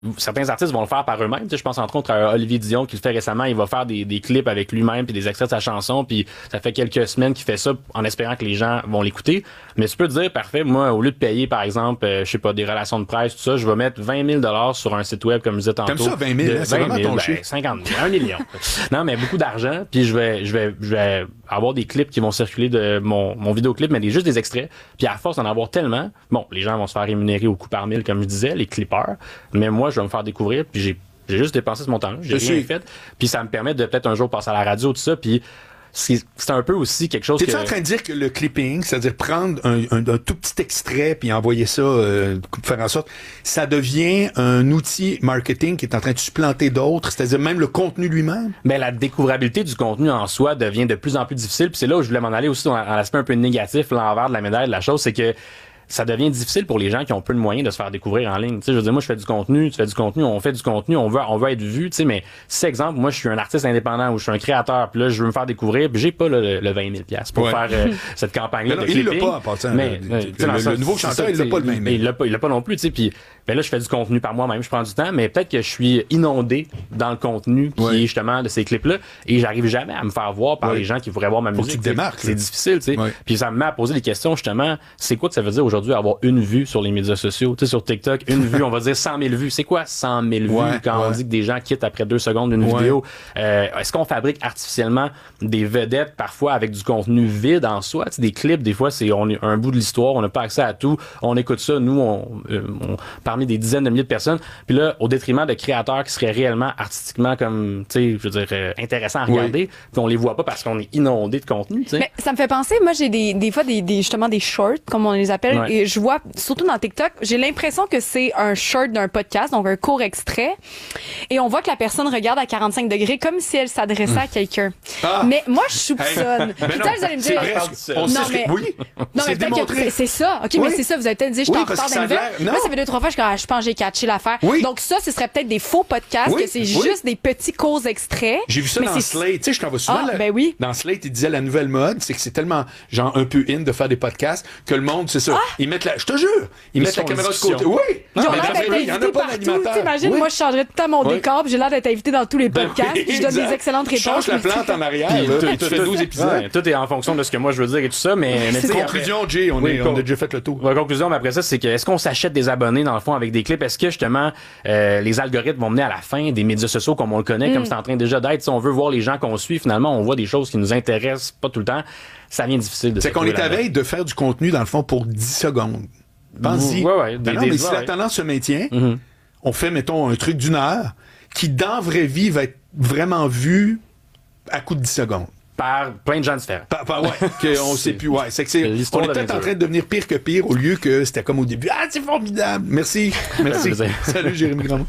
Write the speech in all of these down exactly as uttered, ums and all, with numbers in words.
certains artistes vont le faire par eux-mêmes. Tu sais, je pense entre autres à Olivier Dion qui le fait récemment. Il va faire des, des clips avec lui-même puis des extraits de sa chanson. Puis ça fait quelques semaines qu'il fait ça en espérant que les gens vont l'écouter. Mais tu peux te dire, parfait, moi, au lieu de payer, par exemple, euh, je sais pas, des relations de presse, tout ça, je vais mettre vingt mille dollars sur un site web, comme je disais tantôt. Comme ça, vingt mille, hein, c'est vraiment ton ben, chiffre. cinquante mille, un million. Non, mais beaucoup d'argent. Puis je vais, je vais, je vais avoir des clips qui vont circuler de mon, mon vidéoclip, mais des, juste des extraits. Puis à force d'en avoir tellement, bon, les gens vont se faire rémunérer au coup par mille, comme je disais, les clippers. Mais moi, je vais me faire découvrir, puis j'ai, j'ai juste dépensé ce montant-là. J'ai je rien suis... fait. Puis ça me permet de peut-être un jour passer à la radio, tout ça. Puis c'est, c'est un peu aussi quelque chose T'es-tu que... en train de dire que le clipping, c'est-à-dire prendre un, un, un tout petit extrait puis envoyer ça, euh, faire en sorte, ça devient un outil marketing qui est en train de supplanter d'autres, c'est-à-dire même le contenu lui-même? Ben, la découvrabilité du contenu en soi devient de plus en plus difficile. Puis c'est là où je voulais m'en aller aussi dans l'aspect un peu négatif, l'envers de la médaille de la chose, c'est que ça devient difficile pour les gens qui ont peu de moyens de se faire découvrir en ligne. Tu sais, je veux dire, moi, je fais du contenu, tu fais du contenu, on fait du contenu, on veut, on veut être vu, tu sais, mais si, exemple, moi, je suis un artiste indépendant ou je suis un créateur, puis là, je veux me faire découvrir, puis j'ai pas là, le, le vingt mille dollars pour ouais. faire euh, cette campagne-là non, de il clipping. l'a pas, en passant. Mais, le, euh, le, le, ça, le nouveau c'est chanteur, ça, il l'a pas le vingt mille. Il l'a pas, il l'a pas non plus, tu sais, puis ben là, je fais du contenu par moi-même, je prends du temps, mais peut-être que je suis inondé dans le contenu qui ouais. est justement de ces clips-là, et j'arrive jamais à me faire voir par ouais. les gens qui voudraient voir ma musique. Faut que tu te démarques. C'est difficile, tu sais. Ouais. Puis ça me met à poser des questions, justement, c'est quoi que ça veut dire aujourd'hui avoir une vue sur les médias sociaux? Tu sais, sur TikTok, une vue, on va dire cent mille vues. C'est quoi cent mille vues ouais, quand ouais. on dit que des gens quittent après deux secondes d'une ouais. vidéo? Euh, est-ce qu'on fabrique artificiellement des vedettes parfois avec du contenu vide en soi? Tu sais, des clips, des fois, c'est on est un bout de l'histoire, on n'a pas accès à tout. On écoute ça, nous, on, euh, on parmi des dizaines de milliers de personnes. Puis là, au détriment de créateurs qui seraient réellement artistiquement comme, tu sais, je veux dire, euh, intéressants à regarder, oui. puis on les voit pas parce qu'on est inondé de contenu, tu sais. Mais ça me fait penser, moi, j'ai des, des fois des, des, justement des shorts, comme on les appelle, ouais. et je vois, surtout dans TikTok, j'ai l'impression que c'est un short d'un podcast, donc un court extrait, et on voit que la personne regarde à quarante-cinq degrés comme si elle s'adressait mmh. à quelqu'un. Ah. Mais moi, je soupçonne. Hey. Mais non, vous allez me dire, vrai, on non, mais, oui, non, mais peut-être que c'est ça. OK, oui. mais c'est ça. Vous avez peut-être dit, je oui, t'en reparle d'un nouvelle. Moi, ça fait deux, trois fois, je, je pense que j'ai catché l'affaire. Oui. Donc ça, ce serait peut-être des faux podcasts, oui. que c'est oui. juste des petits courts extraits. J'ai vu ça dans Slate. Tu sais, je t'en vois souvent. Ah, ben oui. Dans Slate, il disait la nouvelle mode, c'est que c'est tellement, genre, un peu in de faire des podcasts que le monde, c'est ça. Ah. Ils mettent la, je te jure, ils, ils mettent la caméra de côté. Oui. Ils ont l'air d'être invités partout. T'imagines, moi, je changerais tout le temps mon décor, j'ai l'air d'être invité dans tous les podcasts, puis je donne des excellentes réponses. Change la plante en arrière. Tu fais douze épisodes. Tout est en fonction de ce que moi je veux dire et tout ça, mais conclusion, Jay, on a déjà fait le tour. La conclusion, mais après ça, c'est que est-ce qu'on s'achète des abonnés dans le fond avec des clips? Est-ce que justement euh, les algorithmes vont mener à la fin des médias sociaux comme on le connaît, mm. comme c'est en train déjà d'être? Si on veut voir les gens qu'on suit, finalement, on voit des choses qui nous intéressent pas tout le temps. Ça devient difficile de C'est qu'on est à veille de faire du contenu, dans le fond, pour dix secondes. Pense-y. Ouais, ouais, ben non, mais si ouais. la tendance se maintient, mm-hmm. on fait, mettons, un truc d'une heure qui, dans la vraie vie, va être vraiment vu à coup de dix secondes. Par plein de gens différents. Par, par, ouais, qu'on sait plus. Ouais, c'est que c'est, on est peut-être en train de devenir pire que pire au lieu que c'était comme au début. Ah, c'est formidable. Merci. Merci. Salut, Jérémy Grandmont.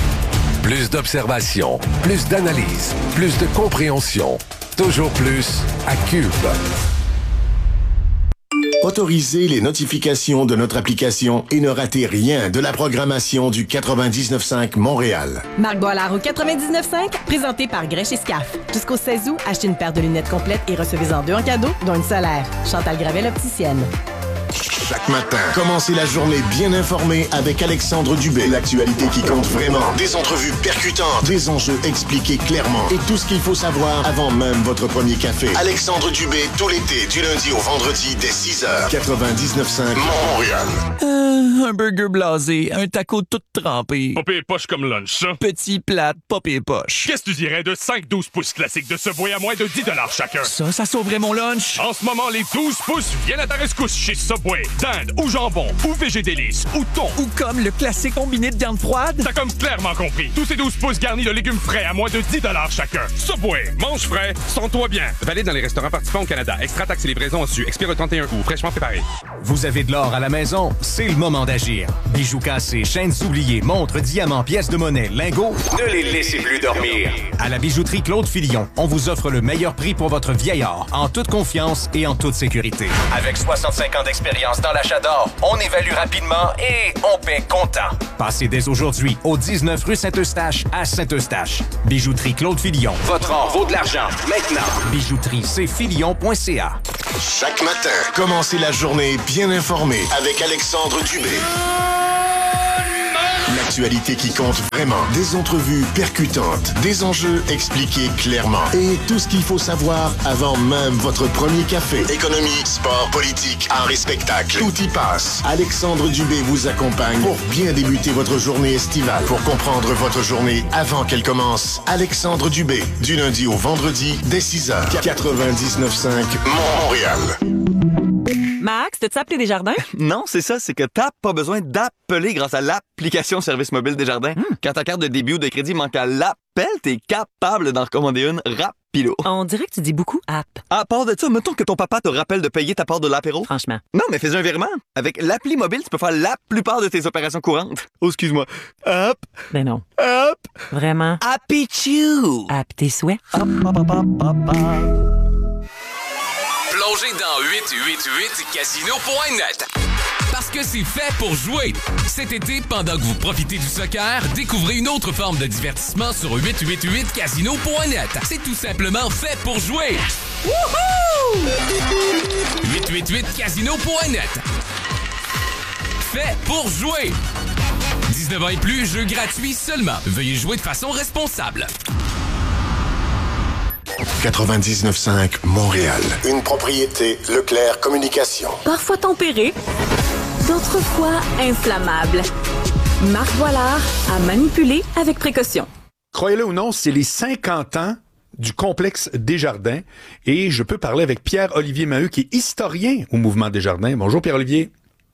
Plus d'observation, plus d'analyse, plus de compréhension. Toujours plus à Cube. Autorisez les notifications de notre application et ne ratez rien de la programmation du quatre-vingt-dix-neuf cinq Montréal. Marc Boilard au quatre-vingt-dix-neuf cinq, présenté par Grèche et Scaf. Jusqu'au seize août, achetez une paire de lunettes complètes et recevez-en deux en cadeau, dont une solaire. Chantal Gravel, opticienne. Chaque matin, commencez la journée bien informée avec Alexandre Dubé. L'actualité qui compte vraiment. Des entrevues percutantes, des enjeux expliqués clairement et tout ce qu'il faut savoir avant même votre premier café. Alexandre Dubé, tout l'été, du lundi au vendredi, dès six heures. quatre-vingt-dix-neuf cinq Montréal. Euh, un burger blasé, un taco tout trempé. Pas pire poche comme lunch, ça. Petit plate, pas pire poche. Qu'est-ce que tu dirais de cinq douze pouces classiques de Subway à moins de dix dollars chacun? Ça, ça sauverait mon lunch. En ce moment, les douze pouces viennent à ta rescousse chez Subway. Dinde ou jambon, ou végédélice, ou thon. Ou comme le classique combiné de viande froide. T'as comme clairement compris. Tous ces douze pouces garnis de légumes frais à moins de dix dollars chacun. Subway, mange frais, sens-toi bien. Valide dans les restaurants participants au Canada. Extra taxes et livraison reçues. Expire le trente et un août. Fraîchement préparé. Vous avez de l'or à la maison? C'est le moment d'agir. Bijoux cassés, chaînes oubliées, montres, diamants, pièces de monnaie, lingots. Ne les laissez plus dormir. À la bijouterie Claude Filion, on vous offre le meilleur prix pour votre vieil or, en toute confiance et en toute sécurité. Avec soixante-cinq ans d'expérience dans l'achat d'or, on évalue rapidement et on paie comptant. Passez dès aujourd'hui au dix-neuf rue Saint-Eustache à Saint-Eustache. Bijouterie Claude Filion. Votre or vaut de l'argent, maintenant. Bijouterie, c'est filion point c a. Chaque matin, commencez la journée bien informé avec Alexandre Dubé. L'actualité qui compte vraiment. Des entrevues percutantes. Des enjeux expliqués clairement. Et tout ce qu'il faut savoir avant même votre premier café. Économie, sport, politique, art et spectacle. Tout y passe. Alexandre Dubé vous accompagne pour bien débuter votre journée estivale. Pour comprendre votre journée avant qu'elle commence, Alexandre Dubé. Du lundi au vendredi, dès six heures. quatre-vingt-dix-neuf cinq Montréal. Max, t'as-tu appelé Desjardins? Non, c'est ça, c'est que t'as pas besoin d'appeler grâce à l'application Service mobile Desjardins. Hmm. Quand ta carte de débit ou de crédit manque à l'appel, t'es capable d'en recommander une rapido. On dirait que tu dis beaucoup app. À part de ça, mettons que ton papa te rappelle de payer ta part de l'apéro. Franchement. Non, mais fais un virement. Avec l'appli mobile, tu peux faire la plupart de tes opérations courantes. Oh, excuse-moi. App. Ben non. App. Vraiment. Appichou. App tes souhaits. Hop, hop, hop, hop, hop, hop. Plongez dans huit cent quatre-vingt-huit casino point net. Parce que c'est fait pour jouer. Cet été, pendant que vous profitez du soccer, découvrez une autre forme de divertissement sur huit cent quatre-vingt-huit casino point net. C'est tout simplement fait pour jouer. Wouhou! huit cent quatre-vingt-huit casino point net. Fait pour jouer. dix-neuf ans et plus, jeu gratuit seulement. Veuillez jouer de façon responsable. quatre-vingt-dix-neuf cinq Montréal. Une propriété Leclerc Communication. Parfois tempéré, d'autres fois inflammable. Marc Boilard à manipuler avec précaution. Croyez-le ou non, c'est les cinquante ans du complexe Desjardins et je peux parler avec Pierre-Olivier Maheu qui est historien au mouvement Desjardins. Bonjour Pierre-Olivier.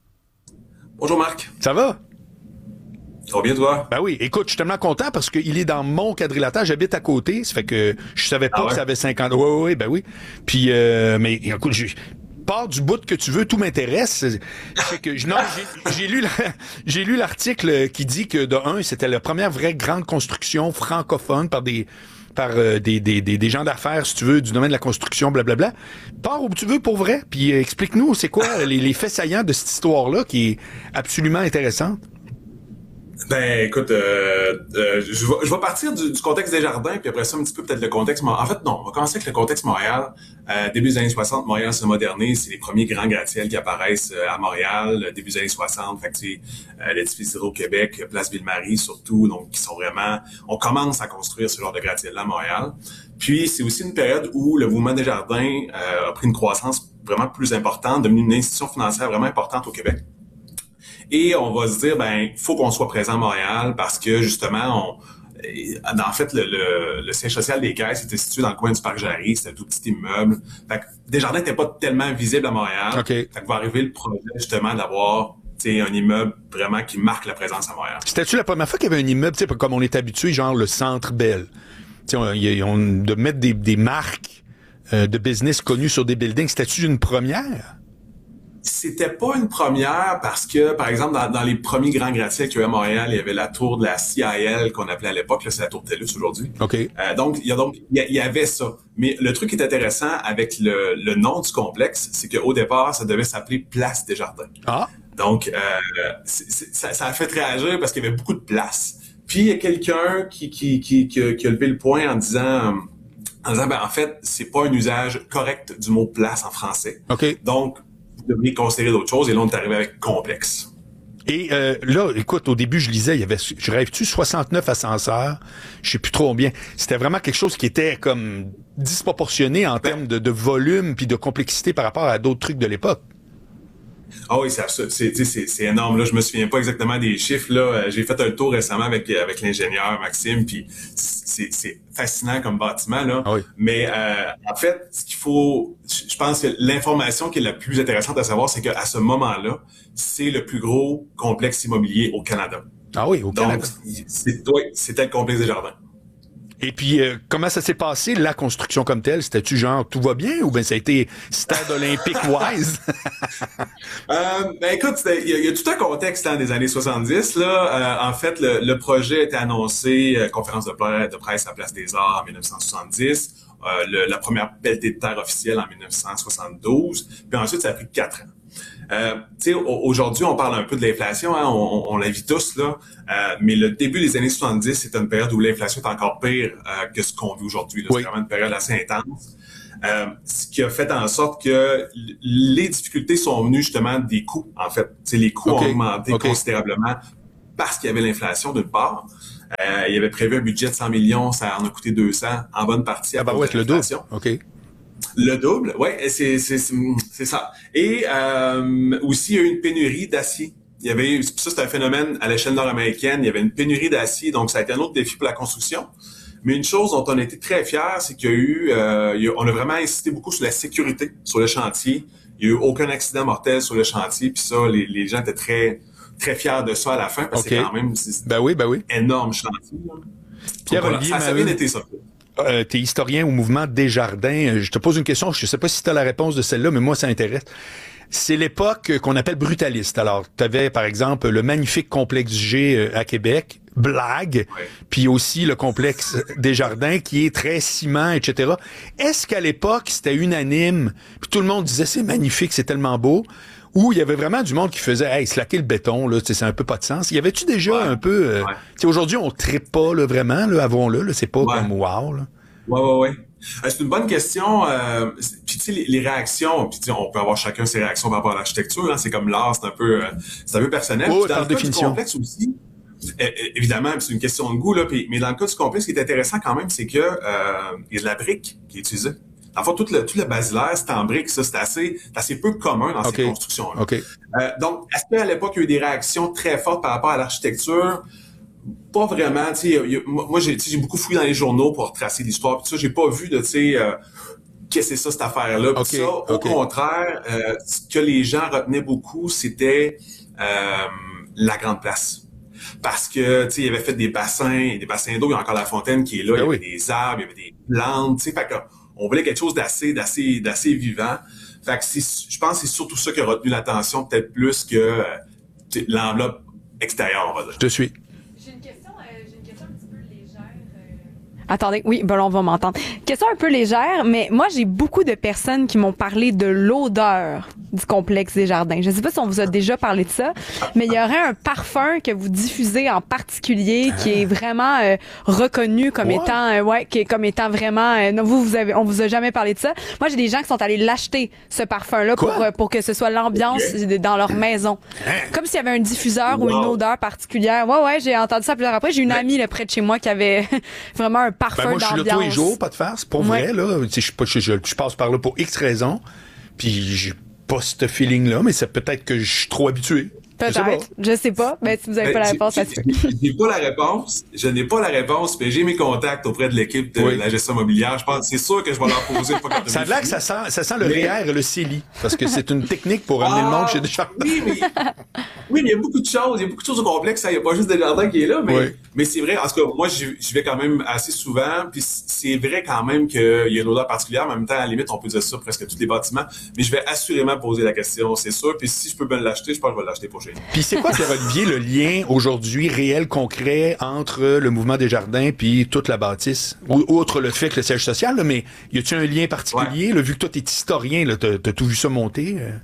Bonjour Marc. Ça va? Ça va bien, toi? Ben oui. Écoute, je suis tellement content parce qu'il est dans mon quadrilatère. J'habite à côté. Ça fait que je savais pas ah ouais? que ça avait cinquante ans. Oui, oui, oui, ben oui. Puis, euh, mais écoute, je pars du bout que tu veux, tout m'intéresse. C'est que, non, j'ai, j'ai lu, la, j'ai lu l'article qui dit que, de un, c'était la première vraie grande construction francophone par des, par euh, des, des, des, des gens d'affaires, si tu veux, du domaine de la construction, blablabla. Pars où tu veux pour vrai. Puis, euh, explique-nous, c'est quoi les, les faits saillants de cette histoire-là qui est absolument intéressante. Ben, écoute, euh, euh, je, vais, je vais partir du, du contexte Desjardins, puis après ça, un petit peu peut-être le contexte... En fait, non, on va commencer avec le contexte Montréal. Euh, début des années soixante, Montréal se modernise. C'est les premiers grands gratte-ciels qui apparaissent euh, à Montréal, début des années soixante. Fait que c'est euh, l'édifice Hydro-Québec, Place Ville-Marie surtout, donc qui sont vraiment... On commence à construire ce genre de gratte-ciel-là à Montréal. Puis, c'est aussi une période où le mouvement Desjardins euh, a pris une croissance vraiment plus importante, devenu une institution financière vraiment importante au Québec. Et on va se dire, ben, faut qu'on soit présent à Montréal parce que, justement, on, en fait, le, le, le siège social des Caisses était situé dans le coin du Parc Jarry, c'était un tout petit immeuble. Fait que Desjardins n'était pas tellement visible à Montréal. Okay. Fait que va arriver le projet, justement, d'avoir, tu sais, un immeuble vraiment qui marque la présence à Montréal. C'était-tu la première fois qu'il y avait un immeuble, tu sais, comme on est habitué, genre le Centre Bell? Tu sais, on, on, de mettre des, des marques euh, de business connues sur des buildings, c'était-tu une première? C'était pas une première parce que, par exemple, dans, dans les premiers grands gratte-ciels qu'il y avait à Montréal, il y avait la tour de la C I L qu'on appelait à l'époque, là, c'est la tour TELUS aujourd'hui. OK. Euh, donc, il y a donc, il y, y avait ça. Mais le truc qui est intéressant avec le, le nom du complexe, c'est qu'au départ, ça devait s'appeler Place Desjardins. Ah. Donc, euh, c'est, c'est, ça, ça a fait réagir parce qu'il y avait beaucoup de place. Puis, il y a quelqu'un qui, qui, qui, qui, a, qui a levé le point en disant, en disant, ben, en fait, c'est pas un usage correct du mot place en français. OK. Donc, vous devriez considérer d'autres choses, et là, on est arrivé avec complexe. Et euh, là, écoute, au début, je lisais, il y avait, je rêve-tu, soixante-neuf ascenseurs, je sais plus trop bien. C'était vraiment quelque chose qui était comme disproportionné en ben, termes de, de volume puis de complexité par rapport à d'autres trucs de l'époque. Ah oui, c'est, c'est, c'est, c'est énorme. Là, je me souviens pas exactement des chiffres. Là, j'ai fait un tour récemment avec avec l'ingénieur Maxime, puis c'est, c'est fascinant comme bâtiment là. Ah oui. Mais euh, en fait, ce qu'il faut, je pense que l'information qui est la plus intéressante à savoir, c'est qu'à ce moment-là, c'est le plus gros complexe immobilier au Canada. Ah oui, au Canada. Donc, c'est, oui, c'était le complexe Desjardins. Et puis, euh, comment ça s'est passé, la construction comme telle? C'était-tu genre, tout va bien, ou bien ça a été stade olympique-wise? euh, ben écoute, il y, y a tout un contexte hein, des années soixante-dix. Là. Euh, en fait, le, le projet a été annoncé, euh, conférence de presse, de presse à Place des Arts en dix-neuf cent soixante-dix, euh, le, la première pelletée de terre officielle en dix-neuf cent soixante-douze, puis ensuite, ça a pris quatre ans. Euh, tu sais, aujourd'hui, on parle un peu de l'inflation, hein, on, on la vit tous, là, euh, mais le début des années soixante-dix, c'est une période où l'inflation est encore pire euh, que ce qu'on vit aujourd'hui. Là. Oui. C'est vraiment une période assez intense. Euh, ce qui a fait en sorte que les difficultés sont venues justement des coûts, en fait. Tu sais, les coûts okay. ont augmenté okay. considérablement. parce qu'il y avait l'inflation d'une part. Euh, il y avait prévu un budget de cent millions, ça en a coûté deux cents, en bonne partie à ah bah cause ouais, de le double. l'inflation. OK. Le double, oui, c'est, c'est, c'est, c'est ça. Et euh, aussi, il y a eu une pénurie d'acier. Il y avait, ça c'est un phénomène à l'échelle nord-américaine, il y avait une pénurie d'acier, donc ça a été un autre défi pour la construction. Mais une chose dont on a été très fiers, c'est qu'il y a eu, euh, il y a, on a vraiment insisté beaucoup sur la sécurité sur le chantier. Il n'y a eu aucun accident mortel sur le chantier, puis ça, les, les gens étaient très très fiers de ça à la fin, parce okay. que c'est quand même c'est ben oui, ben oui. énorme chantier. Pierre-Olivier, voilà, ça, ça vient d'été, ça. Euh, t'es historien au mouvement Desjardins. Je te pose une question, je sais pas si tu as la réponse de celle-là, mais moi, ça m'intéresse. C'est l'époque qu'on appelle brutaliste. Alors, tu avais, par exemple, le magnifique complexe G à Québec, Blague, ouais. Puis aussi le complexe Desjardins qui est très ciment, et cetera. Est-ce qu'à l'époque, c'était unanime, puis tout le monde disait « c'est magnifique, c'est tellement beau », ou il y avait vraiment du monde qui faisait « hey, slacker le béton, là, c'est un peu pas de sens ». Y avait-tu déjà ouais. un peu... Euh, ouais. Aujourd'hui, on trippe pas là, vraiment, là, avouons-le, là, c'est pas ouais. comme « wow ». Là. Ouais, ouais, ouais. Euh, c'est une bonne question. Euh, puis tu sais, les, les réactions, puis on peut avoir chacun ses réactions par rapport à l'architecture. Hein, c'est comme l'art, c'est un peu, euh, c'est un peu personnel. Oh, puis dans le définition. cas du complexe aussi, euh, évidemment, c'est une question de goût là. Puis, mais dans le cas du complexe, ce qui est intéressant quand même, c'est que euh, il y a de la brique qui est utilisée. En fait, tout le, tout le basilaire, c'est en brique. Ça, c'est assez, c'est assez peu commun dans okay. ces constructions-là. Okay. Euh, donc, est-ce qu'à l'époque, il y a eu des réactions très fortes par rapport à l'architecture? Pas vraiment, tu sais, moi j'ai, j'ai beaucoup fouillé dans les journaux pour retracer l'histoire, puis ça, j'ai pas vu de, tu sais, euh, qu'est-ce que c'est ça cette affaire-là. Puis okay, ça, au okay. contraire, euh, ce que les gens retenaient beaucoup, c'était euh, la grande place. Parce que, tu sais, il avait fait des bassins, des bassins d'eau, il y a encore la fontaine qui est là, ben il y avait oui. des arbres, il y avait des plantes, tu sais, fait qu'on voulait quelque chose d'assez, d'assez, d'assez vivant. Fait que c'est, je pense que c'est surtout ça qui a retenu l'attention, peut-être plus que euh, l'enveloppe extérieure, on va dire. Je te suis. Attendez, oui, ben là, on va m'entendre. Question un peu légère, mais moi, j'ai beaucoup de personnes qui m'ont parlé de l'odeur du complexe Desjardins. Je sais pas si on vous a déjà parlé de ça, mais il y aurait un parfum que vous diffusez en particulier qui est vraiment euh, reconnu comme ouais. étant, euh, ouais, qui est comme étant vraiment. Euh, non, vous, vous avez, on vous a jamais parlé de ça. Moi, j'ai des gens qui sont allés l'acheter ce parfum-là pour euh, pour que ce soit l'ambiance okay. dans leur maison, comme s'il y avait un diffuseur wow. ou une odeur particulière. Ouais, ouais, j'ai entendu ça plusieurs après. J'ai une mais... amie là près de chez moi qui avait vraiment un parfum ben moi, d'ambiance. Je suis là tous les jours, pas de farce. Pour ouais. vrai, là, je, je, je, je passe par là pour X raisons, puis j'ai pas ce feeling-là, mais c'est peut-être que je suis trop habitué. Peut-être, je sais pas. Mais si vous avez ben, pas la réponse, ça se fait. Je n'ai pas la réponse. Je n'ai pas la réponse, mais j'ai mes contacts auprès de l'équipe de oui. la gestion immobilière. Je pense, c'est sûr que je vais leur poser. Ça a l'air que ça sent, ça sent le mais... R et le C E L I, parce que c'est une technique pour amener ah, le monde chez Desjardins. Oui, mais, oui, mais il y a beaucoup de choses. Il y a beaucoup de choses au complexe. Il n'y a pas juste Desjardins qui est là, mais, oui. mais c'est vrai. En tout cas, moi, j'y vais quand même assez souvent. Puis c'est vrai quand même qu'il y a une odeur particulière. Mais en même temps, à la limite, on peut dire ça presque tous les bâtiments. Mais je vais assurément poser la question, c'est sûr. Puis si je peux me l'acheter, je pense que je vais l'acheter pour chez nous. Puis c'est quoi, Pierre-Olivier, le lien aujourd'hui réel, concret entre le mouvement Desjardins puis toute la bâtisse? Ou, outre le fait que le siège social, là, mais y a-t-il un lien particulier? Ouais. Là, vu que toi, t'es historien, là, t'as, t'as tout vu ça monter? Euh...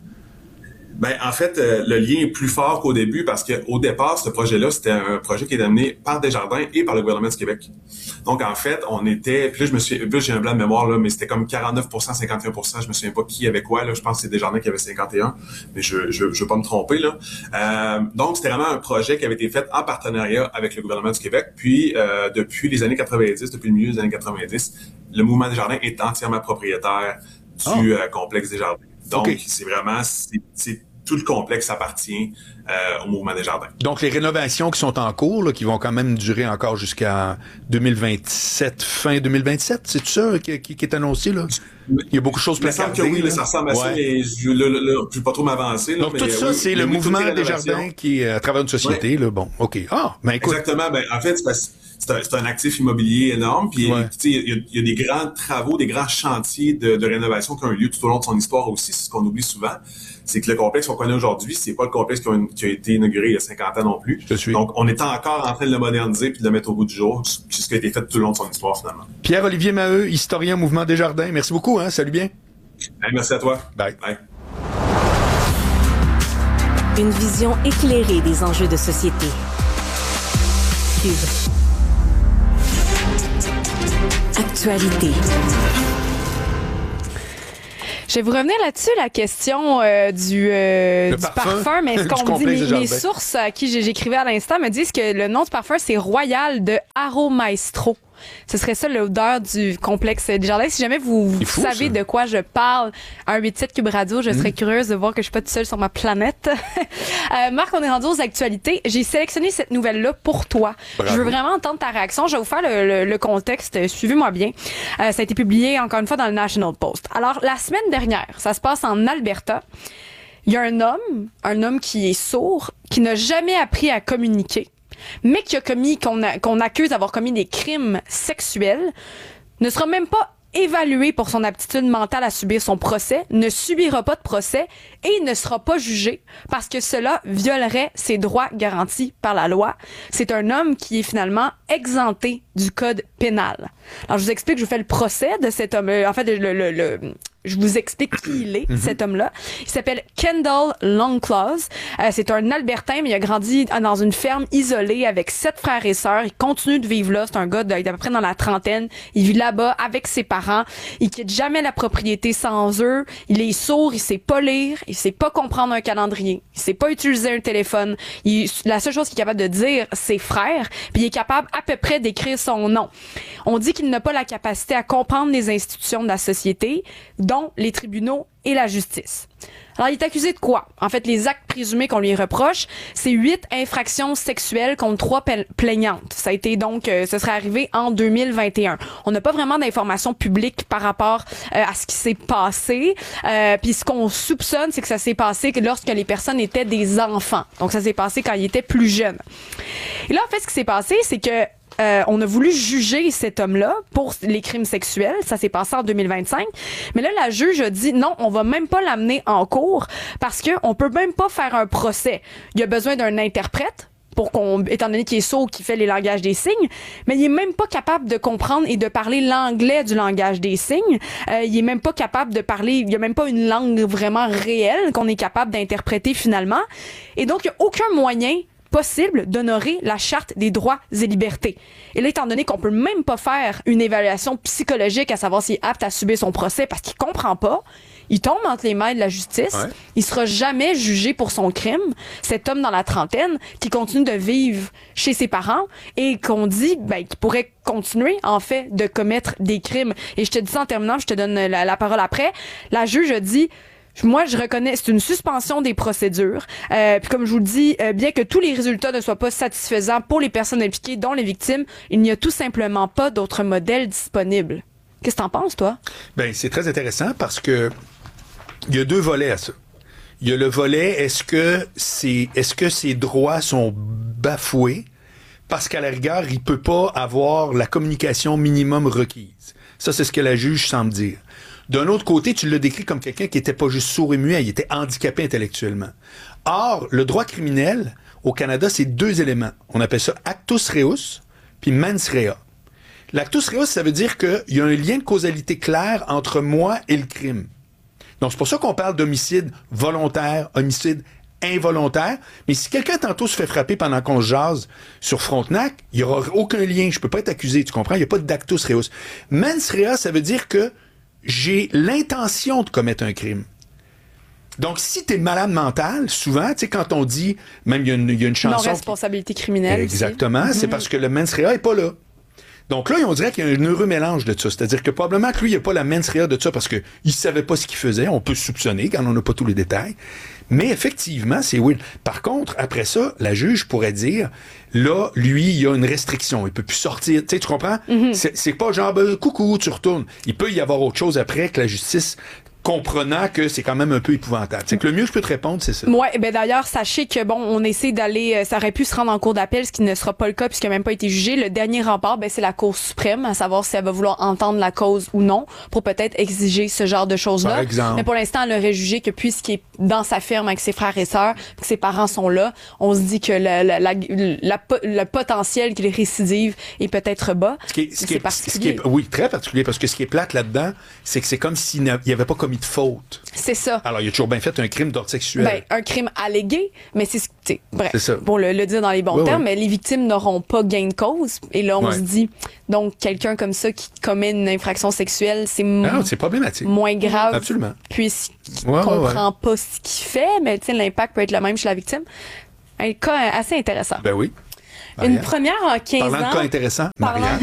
Ben, en fait, euh, le lien est plus fort qu'au début parce qu'au départ, ce projet-là, c'était un projet qui est amené par Desjardins et par le gouvernement du Québec. Donc, en fait, on était, puis là, je me suis, là, j'ai un blanc de mémoire, là, mais c'était comme quarante-neuf pour cent, cinquante et un pour cent, je me souviens pas qui avait quoi, là. Je pense que c'est Desjardins qui avait cinquante et un, mais je, je, je veux pas me tromper, là. Euh, donc, c'était vraiment un projet qui avait été fait en partenariat avec le gouvernement du Québec. Puis, euh, depuis les années quatre-vingt-dix, depuis le milieu des années quatre-vingt-dix, le mouvement Desjardins est entièrement propriétaire du oh. euh, complexe Desjardins. Donc, okay. c'est vraiment, c'est, c'est tout le complexe appartient euh, au mouvement Desjardins. Donc, les rénovations qui sont en cours, là, qui vont quand même durer encore jusqu'à deux mille vingt-sept, fin deux mille vingt-sept, c'est tout ça qui, qui, qui est annoncé, là? Il y a beaucoup de choses placardées. Oui, là, ça ressemble à ouais. ça, mais je ne vais pas trop m'avancer. Là, donc, mais, tout ça, oui, c'est le mouvement Desjardins qui est à travers une société, ouais. là, bon, OK. Ah, ben écoute. Exactement, ben en fait, c'est un, c'est un actif immobilier énorme, puis ouais. il y, y a des grands travaux, des grands chantiers de, de rénovation qui ont eu lieu tout au long de son histoire aussi, c'est ce qu'on oublie souvent. C'est que le complexe qu'on connaît aujourd'hui, c'est pas le complexe qui a, qui a été inauguré il y a cinquante ans non plus. Je suis. Donc, on est encore en train de le moderniser puis de le mettre au bout du jour. C'est ce qui a été fait tout le long de son histoire, finalement. Pierre-Olivier Maheu, historien Mouvement Desjardins. Merci beaucoup, hein. Salut bien. Hey, merci à toi. Bye. Bye. Une vision éclairée des enjeux de société. Cube. Actualité. Je vais vous revenir là-dessus, la question euh, du, euh, du parfum. parfum, mais ce qu'on me dit, mes, mes sources à qui j'écrivais à l'instant me disent que le nom du parfum, c'est Royal de Aromaestro. Ce serait ça l'odeur du complexe Desjardins. Si jamais vous, vous fou, savez ça. de quoi je parle, un huit sept Cube Radio, je serais mmh. curieuse de voir que je suis pas toute seule sur ma planète. euh, Marc, on est rendu aux actualités. J'ai sélectionné cette nouvelle-là pour toi. Bravo. Je veux vraiment entendre ta réaction. Je vais vous faire le, le, le contexte. Suivez-moi bien. Euh, ça a été publié encore une fois dans le National Post. Alors, la semaine dernière, ça se passe en Alberta. Il y a un homme, un homme qui est sourd, qui n'a jamais appris à communiquer, mais qui a commis, qu'on, a, qu'on accuse d'avoir commis des crimes sexuels, ne sera même pas évalué pour son aptitude mentale à subir son procès, ne subira pas de procès et ne sera pas jugé parce que cela violerait ses droits garantis par la loi. C'est un homme qui est finalement exempté du code pénal. Alors, je vous explique, je vous fais le procès de cet homme. En fait, le, le, le je vous explique qui il est, mm-hmm. cet homme-là. Il s'appelle Kendall Longclaw. Euh, c'est un Albertain, mais il a grandi dans une ferme isolée avec sept frères et sœurs. Il continue de vivre là. C'est un gars d'à peu près dans la trentaine. Il vit là-bas avec ses parents. Il quitte jamais la propriété sans eux. Il est sourd, il sait pas lire, il sait pas comprendre un calendrier, il sait pas utiliser un téléphone. Il, la seule chose qu'il est capable de dire, c'est frère, puis il est capable à peu près d'écrire son nom. On dit qu'il n'a pas la capacité à comprendre les institutions de la société, dont les tribunaux et la justice. Alors, il est accusé de quoi? En fait, les actes présumés qu'on lui reproche, c'est huit infractions sexuelles contre trois plaignantes. Ça a été donc, euh, ce serait arrivé en deux mille vingt et un. On n'a pas vraiment d'informations publiques par rapport euh, à ce qui s'est passé. Euh, Puis ce qu'on soupçonne, c'est que ça s'est passé lorsque les personnes étaient des enfants. Donc, ça s'est passé quand ils étaient plus jeunes. Et là, en fait, ce qui s'est passé, c'est que Euh, on a voulu juger cet homme-là pour les crimes sexuels. Ça s'est passé en deux mille vingt-cinq. Mais là, la juge a dit non, on va même pas l'amener en cours parce que on peut même pas faire un procès. Il y a besoin d'un interprète pour qu'on, étant donné qu'il est sourd, qui fait les langages des signes, mais il est même pas capable de comprendre et de parler l'anglais du langage des signes. Euh, il est même pas capable de parler, il y a même pas une langue vraiment réelle qu'on est capable d'interpréter finalement. Et donc, il y a aucun moyen possible d'honorer la Charte des droits et libertés. Et là, étant donné qu'on peut même pas faire une évaluation psychologique à savoir s'il est apte à subir son procès parce qu'il comprend pas, il tombe entre les mains de la justice, ouais. Il sera jamais jugé pour son crime. Cet homme dans la trentaine qui continue de vivre chez ses parents et qu'on dit ben, qu'il pourrait continuer, en fait, de commettre des crimes. Et je te dis ça en terminant, je te donne la, la parole après. La juge a dit moi, je reconnais, c'est une suspension des procédures. Euh, puis comme je vous le dis, euh, bien que tous les résultats ne soient pas satisfaisants pour les personnes impliquées, dont les victimes, il n'y a tout simplement pas d'autre modèle disponible. Qu'est-ce que t'en penses, toi? Ben, c'est très intéressant parce que il y a deux volets à ça. Il y a le volet, est-ce que c'est, est-ce que ses droits sont bafoués parce qu'à la rigueur, il peut pas avoir la communication minimum requise. Ça, c'est ce que la juge semble dire. D'un autre côté, tu l'as décrit comme quelqu'un qui était pas juste sourd et muet, il était handicapé intellectuellement. Or, le droit criminel, au Canada, c'est deux éléments. On appelle ça actus reus, puis mens rea. L'actus reus, ça veut dire qu'il y a un lien de causalité clair entre moi et le crime. Donc, c'est pour ça qu'on parle d'homicide volontaire, homicide involontaire. Mais si quelqu'un tantôt se fait frapper pendant qu'on se jase sur Frontenac, il n'y aura aucun lien. Je peux pas être accusé, tu comprends? Il n'y a pas d'actus reus. Mens rea, ça veut dire que j'ai l'intention de commettre un crime. Donc, si t'es malade mental, souvent, tu sais, quand on dit, même il y a une, il y a une chanson... Non-responsabilité criminelle. Exactement, aussi. C'est mm-hmm. parce que le mens rea est pas là. Donc là, on dirait qu'il y a un heureux mélange de ça. C'est-à-dire que probablement que lui, il n'y a pas la mens rea de ça parce qu'il ne savait pas ce qu'il faisait. On peut soupçonner quand on n'a pas tous les détails. Mais effectivement, c'est weird. Par contre, après ça, la juge pourrait dire, là, lui, il y a une restriction. Il peut plus sortir. Tu sais, tu comprends? Mm-hmm. C'est, c'est pas genre, ben, coucou, tu retournes. Il peut y avoir autre chose après que la justice... comprenant que c'est quand même un peu épouvantable. C'est que le mieux que je peux te répondre, c'est ça. Ouais, ben d'ailleurs, sachez que bon, on essaie d'aller, ça aurait pu se rendre en cour d'appel, ce qui ne sera pas le cas puisqu'il n'a même pas été jugé. Le dernier rempart, ben c'est la Cour suprême, à savoir si elle va vouloir entendre la cause ou non, pour peut-être exiger ce genre de choses-là. Par exemple. Mais pour l'instant, elle aurait jugé que puisqu'il est dans sa ferme avec ses frères et sœurs, que ses parents sont là, on se dit que la, la, la, la, le potentiel qu'il récidive est peut-être bas. Ce qui est, ce qui est, ce qui est, oui, très particulier, parce que ce qui est plate là-dedans, c'est que c'est comme s'il n'y avait pas commis commis de faute. C'est ça. Alors, il a toujours bien fait un crime d'ordre sexuel. Ben, un crime allégué, mais c'est... t'sais, bref, C'est ça. pour le, le dire dans les bons Oui, termes, oui. mais les victimes n'auront pas gain de cause. Et là, on Ouais. se dit, donc, quelqu'un comme ça qui commet une infraction sexuelle, c'est m- Ah, c'est problématique. moins grave. Absolument. Puisqu'il Ouais, ouais, comprend ouais. pas ce qu'il fait, mais tu sais, l'impact peut être le même chez la victime. Un cas assez intéressant. Ben oui. Une Marianne. première en quinze Parlant ans. de cas intéressant, Marianne.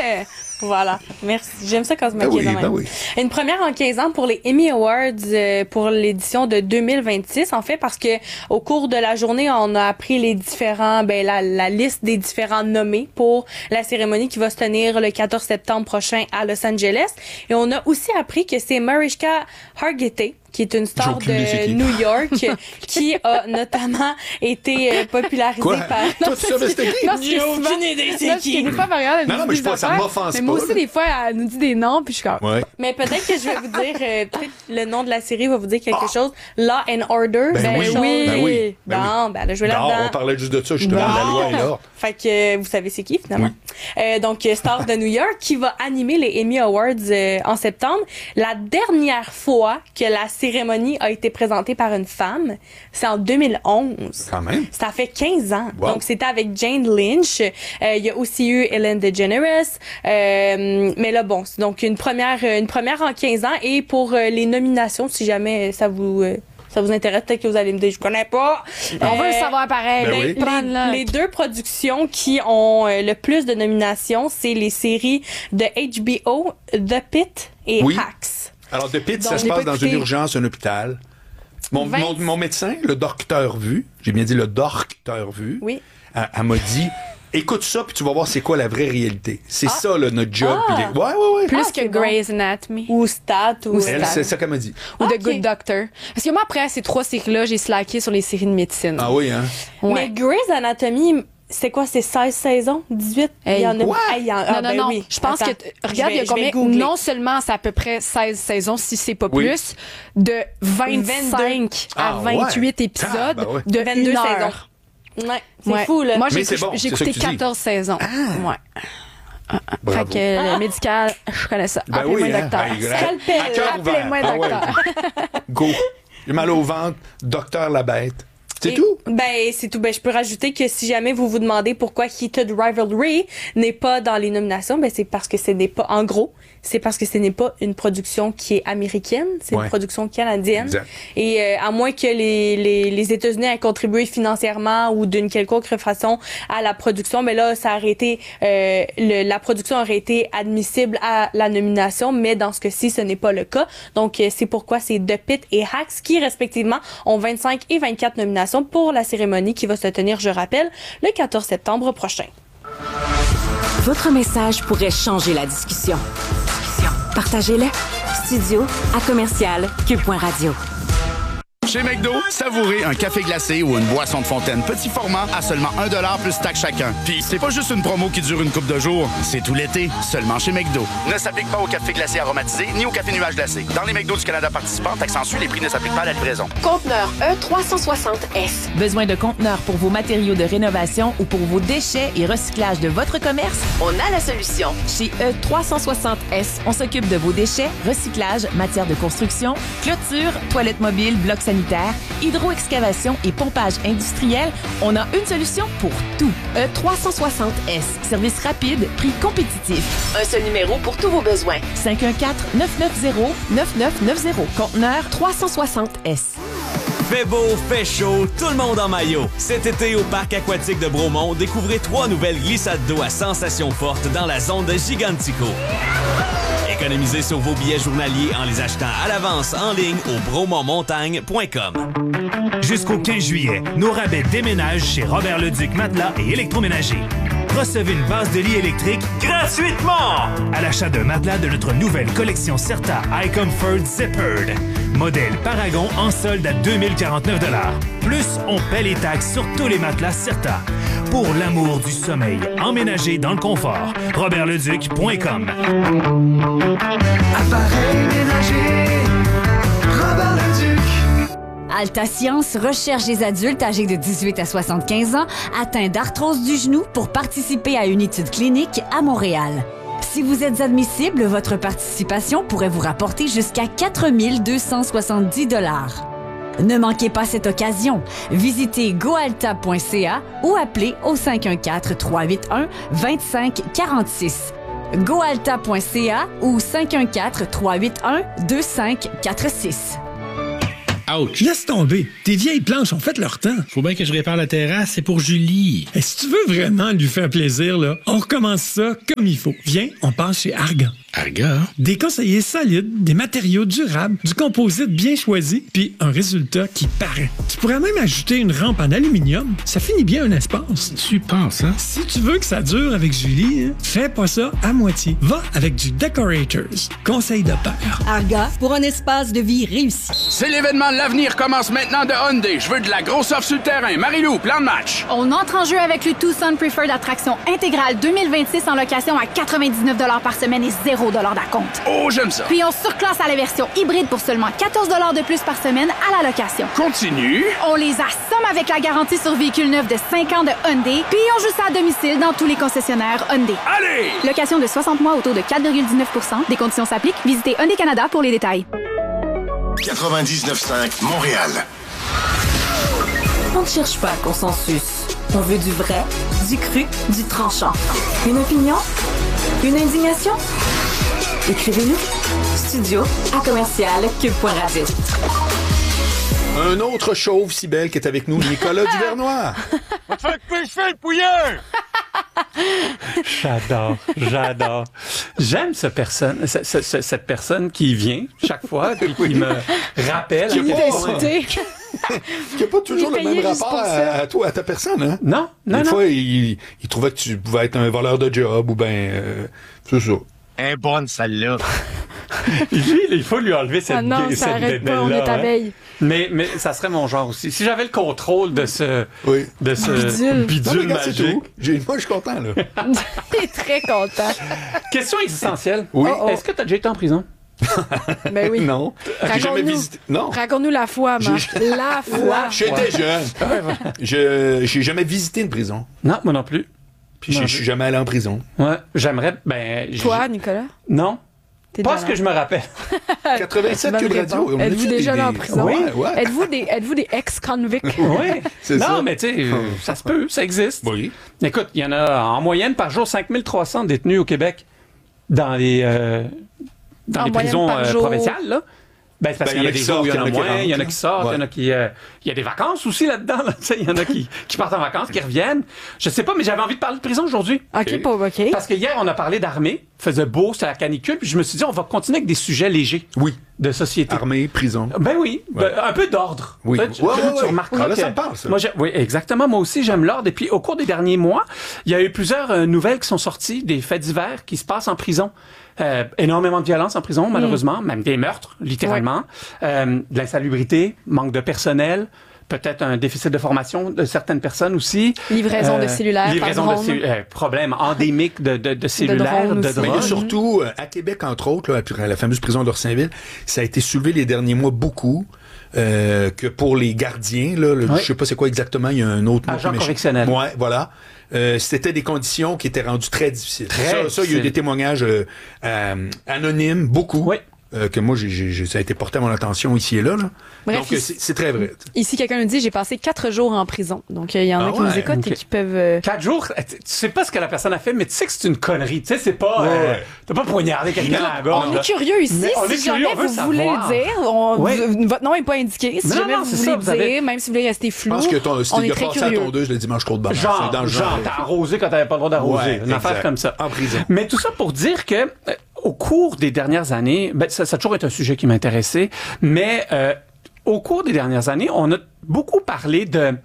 Voilà, merci. J'aime ça quand tu Ben m'accueilles oui, de même. ben oui. Une première en quinze ans pour les Emmy Awards euh, pour l'édition de deux mille vingt-six, en fait, parce que au cours de la journée, on a appris les différents, ben la, la liste des différents nommés pour la cérémonie qui va se tenir le quatorze septembre prochain à Los Angeles. Et on a aussi appris que c'est Mariska Hargitay, qui est une star J'ai aucune idée c'est de qui. New York, qui a notamment été euh, popularisée Quoi? par... Toi, tu savais c'était qui? Non, c'est J'ai souvent- aucune idée c'est Non, qui. je connais pas Marianne, elle Non, nous non, dit mais je des pense, ça affaires, m'offense mais pas, moi aussi, là. des fois, elle nous dit des noms, puis je suis comme... Ouais. Mais peut-être que je vais vous dire, euh, peut-être le nom de la série va vous dire quelque chose. Law and Order. Ben c'est oui. quelque chose- Ben oui. Ben Bon, ben elle a joué Non, là-dedans. on parlait juste de ça, justement, Bon. la loi est là. Fait que euh, vous savez c'est qui finalement. Euh, donc euh, star de New York qui va animer les Emmy Awards euh, en septembre. La dernière fois que la cérémonie a été présentée par une femme, c'est en deux mille onze. Quand même. Ça fait quinze ans. Wow. Donc c'était avec Jane Lynch. Euh, Il y a aussi eu Ellen DeGeneres. Euh, mais là bon, c'est donc une première une première en quinze ans et pour euh, les nominations si jamais ça vous euh, ça vous intéresse, peut-être que vous allez me dire, je connais pas. On veut le savoir pareil. Ben, Ben les, oui. Prends-le. les deux productions qui ont euh, le plus de nominations, c'est les séries de H B O, The Pitt et Oui. Hacks. Alors, de Pitt, Donc, ça je se l'ai passe pas dans écouté. une urgence, un hôpital. Mon, vingt mon, mon médecin, le docteur Vu, j'ai bien dit le docteur Vu, Oui. elle, elle m'a dit, écoute ça, puis tu vas voir c'est quoi la vraie réalité. C'est Ah. ça, là, notre job. Ah. puis les- Ouais, ouais, ouais. Plus Ah, que c'est bon. Grey's Anatomy. Ou Stat. Ou Elle, c'est ça qu'elle m'a dit. Ou Ok. The Good Doctor. Parce que moi, après ces trois séries-là, j'ai slacké sur les séries de médecine. Ah oui, hein? Ouais. Mais Grey's Anatomy, c'est quoi, c'est seize saisons? dix-huit? Hey. Il y en a. Quoi? Ah, il y en- Non, ah, non, ben non. oui. Je pense Attends, que, t- regarde, je il y vais- a je vais combien, googler. non seulement c'est à peu près seize saisons, si c'est pas Oui. plus, de vingt-cinq à Ah, ouais. vingt-huit épisodes Ah, ben ouais. de vingt-deux une saisons. heure. Ouais, c'est Ouais. fou, là. Moi, Mais j'ai c'est bon, j'ai c'est ça écouté que tu dis. quatorze saisons. Ouais. Bravo. Fait que le médical, je connais ça. Ben Appelez-moi oui, le hein? docteur. Ben, gra- Scalpel. à cœur ouvert. Appelez-moi le Ah ouais. docteur. Go. J'ai mal au ventre, docteur la bête. C'est Et- tout? Ben, c'est tout. Ben, je peux rajouter que si jamais vous vous demandez pourquoi Heated Rivalry n'est pas dans les nominations, ben, c'est parce que ce n'est pas, en gros, c'est parce que ce n'est pas une production qui est américaine, c'est Ouais. une production canadienne. Exact. Et euh, à moins que les, les, les États-Unis aient contribué financièrement ou d'une quelconque façon à la production, mais là, ça aurait été, euh, le, la production aurait été admissible à la nomination, mais dans ce cas-ci, ce n'est pas le cas. Donc, euh, c'est pourquoi c'est The Pitt et Hacks qui, respectivement, ont vingt-cinq et vingt-quatre nominations pour la cérémonie qui va se tenir, je rappelle, le quatorze septembre prochain. Votre message pourrait changer la discussion. Partagez-le. Studio à commercial cube point radio. Chez McDo, savourez un café glacé ou une boisson de fontaine petit format à seulement un dollar plus taxe chacun. Puis c'est pas juste une promo qui dure une couple de jours, c'est tout l'été, seulement chez McDo. Ne s'applique pas au café glacé aromatisé ni au café nuage glacé. Dans les McDo du Canada participants, taxe en sus, les prix ne s'appliquent pas à la livraison. Conteneur E trois cent soixante S. Besoin de conteneurs pour vos matériaux de rénovation ou pour vos déchets et recyclage de votre commerce? On a la solution. Chez E trois cent soixante S, on s'occupe de vos déchets, recyclage, matière de construction, clôture, toilettes mobiles, blocs sanitaires, hydro-excavation et pompage industriel. On a une solution pour tout. E trois cent soixante S. Service rapide, prix compétitif. Un seul numéro pour tous vos besoins. cinq un quatre, neuf neuf zéro, neuf neuf neuf zéro. Conteneur trois cent soixante S. Fait beau, fait chaud, tout le monde en maillot. Cet été, au parc aquatique de Bromont, découvrez trois nouvelles glissades d'eau à sensations fortes dans la zone de Gigantico. Économisez sur vos billets journaliers en les achetant à l'avance en ligne au bromont montagne point com. Jusqu'au quinze juillet, nos rabais déménagent chez Robert Leduc Matelas et Électroménager. Recevez une base de lit électrique gratuitement à l'achat d'un matelas de notre nouvelle collection Certa iComfort Zippered. Modèle Paragon en solde à deux mille quarante-neuf dollars. Plus, on paie les taxes sur tous les matelas Certa. Pour l'amour du sommeil, emménagé dans le confort. robert leduc point com. Appareil ménager, Robert Leduc. Alta Science recherche des adultes âgés de dix-huit à soixante-quinze ans atteints d'arthrose du genou pour participer à une étude clinique à Montréal. Si vous êtes admissible, votre participation pourrait vous rapporter jusqu'à quatre mille deux cent soixante-dix dollars. Ne manquez pas cette occasion. Visitez goalta point c a ou appelez au cinq un quatre, trois huit un, deux cinq quatre six. goalta point c a ou cinq un quatre, trois huit un, deux cinq quatre six. Ouch! Laisse tomber. Tes vieilles planches ont fait leur temps. Faut bien que je répare la terrasse, c'est pour Julie. Et si tu veux vraiment lui faire plaisir, là, on recommence ça comme il faut. Viens, on passe chez Argan. Argan? Des conseillers solides, des matériaux durables, du composite bien choisi, puis un résultat qui paraît. Tu pourrais même ajouter une rampe en aluminium. Ça finit bien un espace. Tu penses, hein? Si tu veux que ça dure avec Julie, hein, fais pas ça à moitié. Va avec du Decorators. Conseil de père. Argan, pour un espace de vie réussi. C'est l'événement de l'avenir commence maintenant de Hyundai. Je veux de la grosse offre sur le terrain. Marie-Lou, plan de match. On entre en jeu avec le Tucson Preferred Attraction intégrale deux mille vingt-six en location à quatre-vingt-dix-neuf dollars par semaine et zéro dollars d'acompte. Oh, j'aime ça. Puis on surclasse à la version hybride pour seulement quatorze dollars de plus par semaine à la location. Continue. On les assomme avec la garantie sur véhicule neuf de cinq ans de Hyundai, puis on joue ça à domicile dans tous les concessionnaires Hyundai. Allez! Location de soixante mois au taux de quatre virgule dix-neuf pour cent. Des conditions s'appliquent. Visitez Hyundai Canada pour les détails. quatre-vingt-dix-neuf virgule cinq Montréal. On ne cherche pas le consensus. On veut du vrai, du cru, du tranchant. Une opinion? Une indignation? Écrivez-nous. Studio à commercial cube point radio. Un autre chauve si belle qui est avec nous, Nicolas Duvernois. Va te faire couper le le pouilleux! J'adore, j'adore. J'aime ce personne, ce, ce, ce, cette personne qui vient chaque fois et qui me rappelle. Qui n'a pas toujours le même rapport à, à toi, à ta personne, hein? Non, non, Des non. fois, il, il trouvait que tu pouvais être un voleur de job ou ben euh, c'est ça. Un bonne celle-là. Lui, il faut lui enlever cette, ah non, cette ça arrête pas, on est hein. abeille. Mais, mais ça serait mon genre aussi. Si j'avais le contrôle de ce, oui. de ce bidule, bidule non, regarde, magique. J'ai, moi, je suis content, là. T'es très content. Question existentielle. Oui. Oh, oh. Est-ce que tu as déjà été en prison? Ben oui. Non. J'ai jamais visité. Non. Raconte-nous la foi, Marc. J'ai... La foi. J'étais ouais. jeune. Je, j'ai jamais visité une prison. Non, moi non plus. Puis je suis jamais allé en prison. Ouais. J'aimerais. Ben. Toi, Nicolas? Non. T'es pas ce que je me rappelle. quatre-vingt-sept Cube Radio. On Êtes-vous déjà des... en prison? Oui, ouais. Êtes-vous des, êtes-vous des ex-convicts? Oui. C'est non, ça. mais tu sais, euh, ça se peut, ça existe. Oui. Écoute, il y en a en moyenne par jour cinq mille trois cents détenus au Québec dans les, euh, dans en les prisons euh, jour. provinciales, là. Ben, c'est parce ben, qu'il y a des jours où il y en a moins, il y en a qui sortent, il ouais. y en a qui... Euh, il y a des vacances aussi là-dedans, là. Il y en a qui, qui partent en vacances, qui reviennent. Je sais pas, mais j'avais envie de parler de prison aujourd'hui. OK, pas OK. Parce que hier, on a parlé d'armée, faisait beau, c'était la canicule, puis je me suis dit, on va continuer avec des sujets légers. Oui. De société. Armée, prison. Ben oui, ouais. ben, un peu d'ordre. Oui, en fait, ouais, ouais, tu ouais. remarqueras ah, là, que... ça me parle, ça. Moi, oui, exactement. Moi aussi, j'aime l'ordre. Et puis, au cours des derniers mois, il y a eu plusieurs euh, nouvelles qui sont sorties, des faits divers qui se passent en prison. Euh, énormément de violence en prison, malheureusement, mmh. même des meurtres, littéralement. Ouais. Euh, de l'insalubrité, manque de personnel, peut-être un déficit de formation de certaines personnes aussi. Livraison euh, de cellulaires, livraison de cellu- euh, problème endémique de, de, de cellulaires, de, de drogue. Mais surtout, euh, à Québec, entre autres, là, à la fameuse prison d'Orsainville, ça a été soulevé les derniers mois beaucoup. Euh, que pour les gardiens, là, le, oui. je sais pas c'est quoi exactement, il y a un autre mot. Agent correctionnel. Ouais, voilà. Euh, c'était des conditions qui étaient rendues très difficiles. Très ça, difficile. ça, il y a eu des témoignages euh, euh, anonymes, beaucoup. Oui. Euh, que moi, j'ai, j'ai, ça a été porté à mon attention ici et là. là. Bref, Donc, ici, c'est, c'est très vrai. Ici, quelqu'un nous dit, j'ai passé quatre jours en prison. Donc, il euh, y en a ah qui ouais, nous écoutent okay. et qui peuvent... Euh... Quatre jours? Tu sais pas ce que la personne a fait, mais tu sais que c'est une connerie. Tu sais, c'est pas... Ouais. Euh, t'as pas poignardé quelqu'un à la gorge. On là. est curieux ici. Mais on si est jamais curieux, on veut vous savoir. voulez le dire, on, oui. vous, votre nom n'est pas indiqué. Si non, jamais non, vous c'est voulez ça, le vous avez... dire, même si vous voulez rester flou, je pense que ton, on est est très passé curieux. à ton deux le dimanche trop de bonheur. Genre, c'est dans le genre, genre. t'as arrosé quand t'avais pas le droit d'arroser. Ouais, une affaire exact. comme ça. En prison. Mais tout ça pour dire que, euh, au cours des dernières années, ben, ça, ça a toujours été un sujet qui m'intéressait, mais euh, au cours des dernières années, on a beaucoup parlé de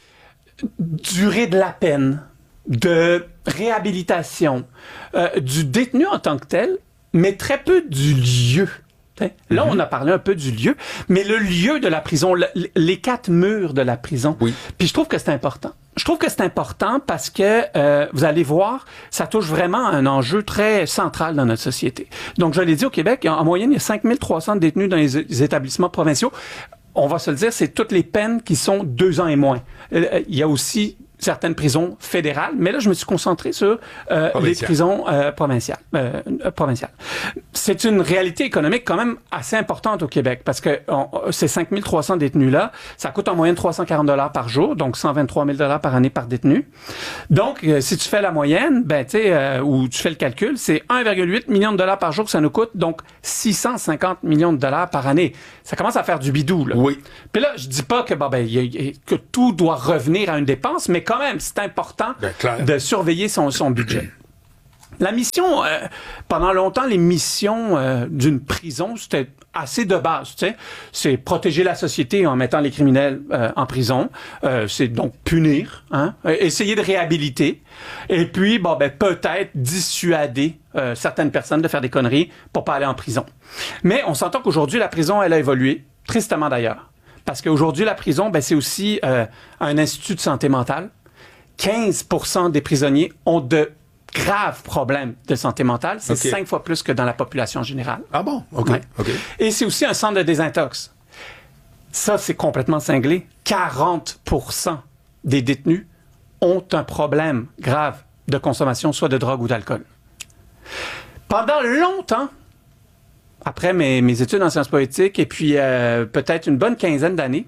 durée de la peine, de réhabilitation, euh, du détenu en tant que tel, mais très peu du lieu. Là, mm-hmm. on a parlé un peu du lieu, mais le lieu de la prison, le, les quatre murs de la prison. Oui. Puis je trouve que c'est important. Je trouve que c'est important parce que, euh, vous allez voir, ça touche vraiment à un enjeu très central dans notre société. Donc, je l'ai dit, au Québec, en moyenne, il y a cinq mille trois cents détenus dans les, les établissements provinciaux. On va se le dire, c'est toutes les peines qui sont deux ans et moins. Euh, il y a aussi certaines prisons fédérales, mais là, je me suis concentré sur euh, les prisons euh, provinciales, euh, provinciales. C'est une réalité économique quand même assez importante au Québec, parce que on, ces cinq mille trois cents détenus-là, ça coûte en moyenne trois cent quarante dollars par jour, donc cent vingt-trois mille dollars par année par détenu. Donc, euh, si tu fais la moyenne, ben, tu sais, euh, ou tu fais le calcul, c'est un virgule huit million de dollars par jour que ça nous coûte, donc six cent cinquante millions de dollars par année. Ça commence à faire du bidou, là. Oui. Puis là, je dis pas que, bon, ben, y a, y a, que tout doit revenir à une dépense, mais quand même, c'est important ben, de surveiller son, son budget. La mission, euh, pendant longtemps, les missions euh, d'une prison, c'était assez de base, tu sais. C'est protéger la société en mettant les criminels euh, en prison. Euh, c'est donc punir, hein, essayer de réhabiliter. Et puis, bon, ben, peut-être dissuader euh, certaines personnes de faire des conneries pour pas aller en prison. Mais on s'entend qu'aujourd'hui, la prison, elle a évolué, tristement d'ailleurs. Parce qu'aujourd'hui, la prison, ben, c'est aussi euh, un institut de santé mentale. quinze pour cent des prisonniers ont de graves problèmes de santé mentale. C'est okay. cinq fois plus que dans la population générale. Ah bon? OK. Ouais. okay. Et c'est aussi un centre de désintox. Ça, c'est complètement cinglé. quarante pour cent des détenus ont un problème grave de consommation, soit de drogue ou d'alcool. Pendant longtemps, après mes, mes études en sciences politiques et puis euh, peut-être une bonne quinzaine d'années,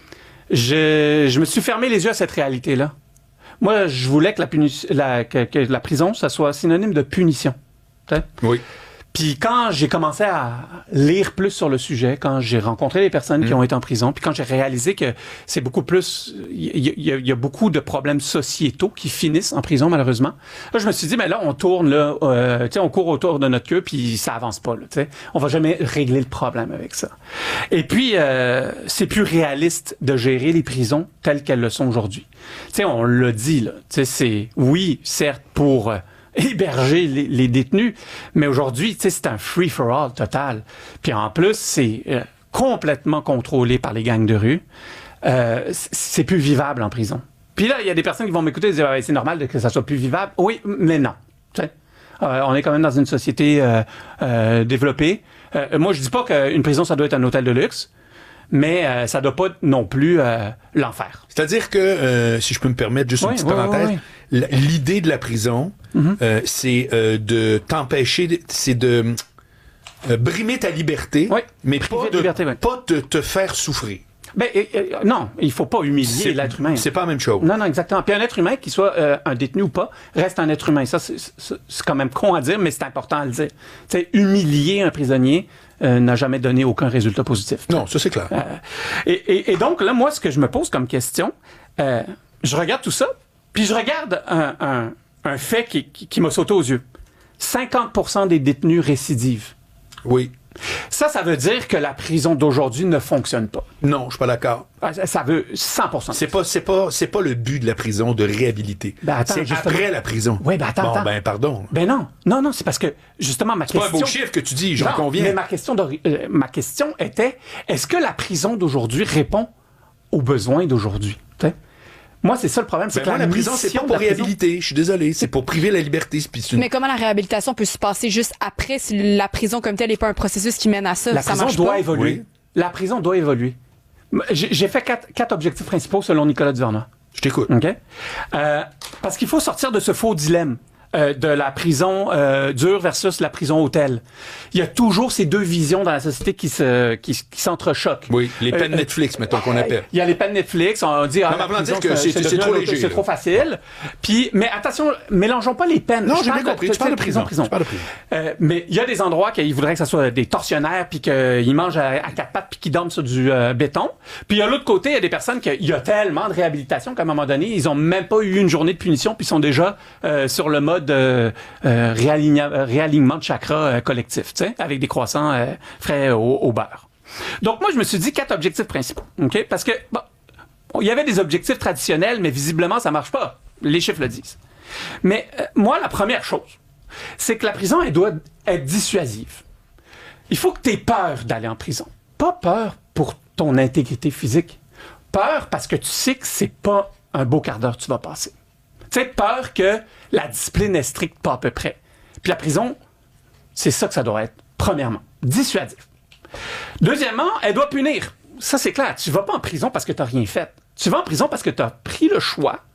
je, je me suis fermé les yeux à cette réalité-là. Moi, je voulais que la, puni- la, que, que la prison, ça soit synonyme de punition. T'sais? Oui. Puis quand j'ai commencé à lire plus sur le sujet, quand j'ai rencontré les personnes mmh. qui ont été en prison, puis quand j'ai réalisé que c'est beaucoup plus... Il y, y, y a beaucoup de problèmes sociétaux qui finissent en prison, malheureusement. Là, je me suis dit, mais là, on tourne, là, euh, tu sais, on court autour de notre queue, puis ça avance pas, là, tu sais. On va jamais régler le problème avec ça. Et puis, euh, c'est plus réaliste de gérer les prisons telles qu'elles le sont aujourd'hui. Tu sais, on l'a dit, là, tu sais, c'est, oui, certes, pour... Euh, héberger les, les détenus, mais aujourd'hui, tu sais, c'est un free-for-all total. Puis en plus, c'est euh, complètement contrôlé par les gangs de rue. Euh, c'est plus vivable en prison. Puis là, il y a des personnes qui vont m'écouter et dire ah, « c'est normal que ça soit plus vivable ». Oui, mais non. Tu sais, euh, on est quand même dans une société euh, euh, développée. Euh, moi, je dis pas qu'une prison, ça doit être un hôtel de luxe, mais euh, ça doit pas non plus euh, l'enfer. C'est-à-dire que, euh, si je peux me permettre juste oui, une petite oui, parenthèse, oui, oui. l'idée de la prison, mm-hmm. euh, c'est euh, de t'empêcher, c'est de euh, brimer ta liberté, oui. mais pas de, liberté, oui. pas de te faire souffrir. Ben, euh, euh, non, il faut pas humilier c'est, l'être humain. C'est pas la même chose. Non, non, exactement. Puis un être humain, qu'il soit euh, un détenu ou pas, reste un être humain. Ça, c'est, c'est, c'est quand même con à dire, mais c'est important à le dire. Tu sais, humilier un prisonnier euh, n'a jamais donné aucun résultat positif. Non, ça c'est clair. Euh, et, et, et donc, là, moi, ce que je me pose comme question, euh, je regarde tout ça, puis je regarde un, un, un fait qui, qui, qui m'a sauté aux yeux. cinquante pour cent des détenus récidivent. Oui. Ça, ça veut dire que la prison d'aujourd'hui ne fonctionne pas. Non, je suis pas d'accord. Ça veut cent pour cent. C'est pas, c'est pas, c'est pas le but de la prison de réhabiliter. Ben attends, c'est justement. Après la prison. Oui, ben attends, bon, attends. ben pardon. Ben non, non, non, c'est parce que justement ma c'est question. C'est pas un beau chiffre que tu dis, j'en non, conviens. Mais ma question, euh, ma question était, est-ce que la prison d'aujourd'hui répond aux besoins d'aujourd'hui? T'sais? Moi, c'est ça le problème, c'est ben que moi, la, la prison, c'est pas pour réhabiliter. Je suis désolé, c'est pour priver la liberté. Une... Mais comment la réhabilitation peut se passer juste après si la prison comme telle n'est pas un processus qui mène à ça? La ça prison marche doit pas? évoluer. Oui. La prison doit évoluer. J'ai, j'ai fait quatre, quatre objectifs principaux selon Nicolas Duvernois. Je t'écoute. OK? Euh, parce qu'il faut sortir de ce faux dilemme. Euh, de la prison euh, dure versus la prison hôtel. Il y a toujours ces deux visions dans la société qui se qui, qui s'entrechoquent. Oui, les peines euh, Netflix, mettons qu'on appelle. Il y a les peines Netflix, on dit ah, non, la prison, que c'est, c'est, c'est trop léger. C'est trop facile. Puis mais attention, mélangeons pas les peines. Non, j'ai bien compris, tu parles de prison, prison. prison. Euh, mais il y a des endroits qu'ils voudraient que ça soit des tortionnaires puis qu'ils mangent à, à quatre pattes puis qu'ils dorment sur du euh, béton. Puis à l'autre côté, il y a des personnes qui il y a tellement de réhabilitation qu'à un moment donné, ils ont même pas eu une journée de punition puis ils sont déjà euh, sur le mode Euh, euh, réaligna- réalignement de chakra euh, collectif, tu sais, avec des croissants euh, frais au, au beurre. Donc moi, je me suis dit quatre objectifs principaux, ok, parce que bon, il y avait des objectifs traditionnels, mais visiblement ça marche pas. Les chiffres le disent. Mais euh, moi, la première chose, c'est que la prison, elle doit être dissuasive. Il faut que tu aies peur d'aller en prison, pas peur pour ton intégrité physique, peur parce que tu sais que c'est pas un beau quart d'heure que tu vas passer. Tu sais, peur que la discipline est stricte, pas à peu près. Puis la prison, c'est ça que ça doit être. Premièrement, dissuasif. Deuxièmement, elle doit punir. Ça, c'est clair. Tu vas pas en prison parce que tu n'as rien fait. Tu vas en prison parce que tu as pris le choix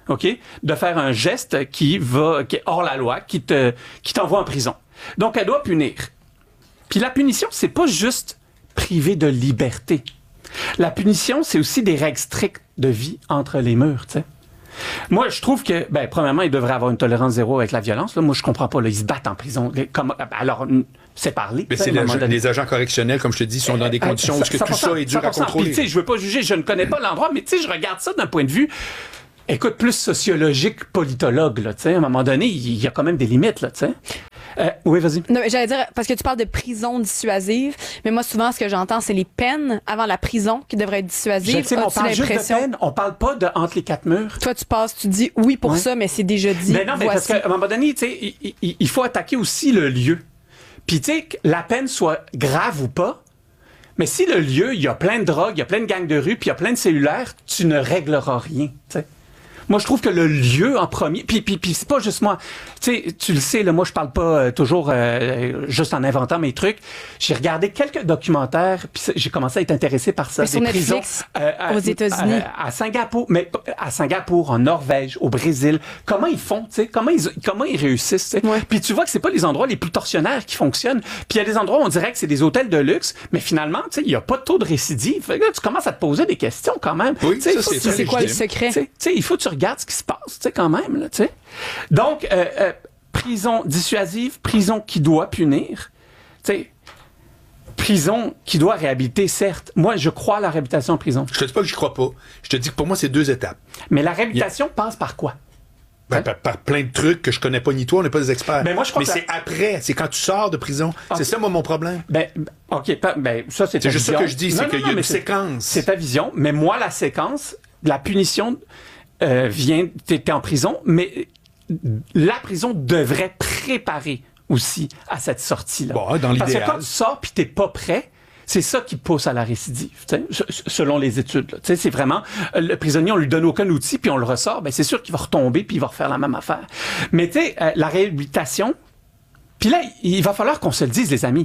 OK, de faire un geste qui va, qui est hors la loi, qui te, qui t'envoie en prison. Donc, elle doit punir. Puis la punition, c'est pas juste priver de liberté. La punition, c'est aussi des règles strictes de vie entre les murs, tu sais. Moi, je trouve que, ben, premièrement, il devrait avoir une tolérance zéro avec la violence. Là. Moi, je comprends pas. Là, ils se battent en prison. Comme, alors, c'est parler. Mais c'est l'agent, les agents correctionnels, comme je te dis, sont dans des conditions euh, où que tout ça est dur à contrôler. Puis, tu sais, je veux pas juger, je ne connais pas l'endroit, mais tu sais, je regarde ça d'un point de vue, écoute, plus sociologique, politologue, là, tu sais. À un moment donné, il y a quand même des limites, là, tu sais. Euh, oui, vas-y. Non, mais j'allais dire, parce que tu parles de prison dissuasive, mais moi, souvent, ce que j'entends, c'est les peines avant la prison qui devraient être dissuasives. Je sais, mais on parle juste de peine, on parle pas de entre les quatre murs. Toi, tu passes, tu dis oui pour ouais. ça, mais c'est déjà dit. Mais non, mais voici. Parce qu'à un moment donné, tu sais, il, il, il faut attaquer aussi le lieu. Puis, tu sais, que la peine soit grave ou pas, mais si le lieu, il y a plein de drogues, il y a plein de gangs de rue, puis il y a plein de cellulaires, tu ne régleras rien, tu sais. Moi, je trouve que le lieu en premier, puis puis puis c'est pas juste moi. Tu sais, tu le sais, là, moi, je parle pas euh, toujours euh, juste en inventant mes trucs. J'ai regardé quelques documentaires, puis j'ai commencé à être intéressé par ça. Mais sur des Netflix, prisons euh, à, aux États-Unis, à, à Singapour, mais à Singapour, en Norvège, au Brésil. Comment ils font, tu sais, comment ils comment ils réussissent, tu sais. Ouais. Puis tu vois que c'est pas les endroits les plus tortionnaires qui fonctionnent. Puis il y a des endroits où on dirait que c'est des hôtels de luxe, mais finalement, tu sais, il y a pas de taux de récidive. Fait que là, tu commences à te poser des questions quand même. Oui, ça, c'est, c'est, c'est quoi le secret? Tu sais, il faut que tu regardes ce qui se passe, tu sais, quand même, là, tu sais. Donc, euh, euh, prison dissuasive, prison qui doit punir, tu sais, prison qui doit réhabiliter, certes. Moi, je crois à la réhabilitation en prison. Je te dis pas que je crois pas. Je te dis que pour moi, c'est deux étapes. Mais la réhabilitation yeah. passe par quoi? Ben, par, par plein de trucs que je connais pas ni toi, on n'est pas des experts. Mais moi, je crois Mais que c'est la... après, c'est quand tu sors de prison. Okay. C'est ça, moi, mon problème. Ben, OK, ben, ça, c'est ta C'est juste vision. ça que je dis, c'est non, qu'il non, y a non, une c'est, séquence. C'est ta vision, mais moi, la séquence, la punition euh, vient, t'es, t'es en prison, mais la prison devrait préparer aussi à cette sortie-là. Bon, dans l'idéal. Parce que quand tu sors puis t'es pas prêt, c'est ça qui pousse à la récidive, selon les études. Là. C'est vraiment, le prisonnier, on lui donne aucun outil, puis on le ressort, ben c'est sûr qu'il va retomber, puis il va refaire la même affaire. Mais tu sais, euh, la réhabilitation, puis là, il va falloir qu'on se le dise, les amis.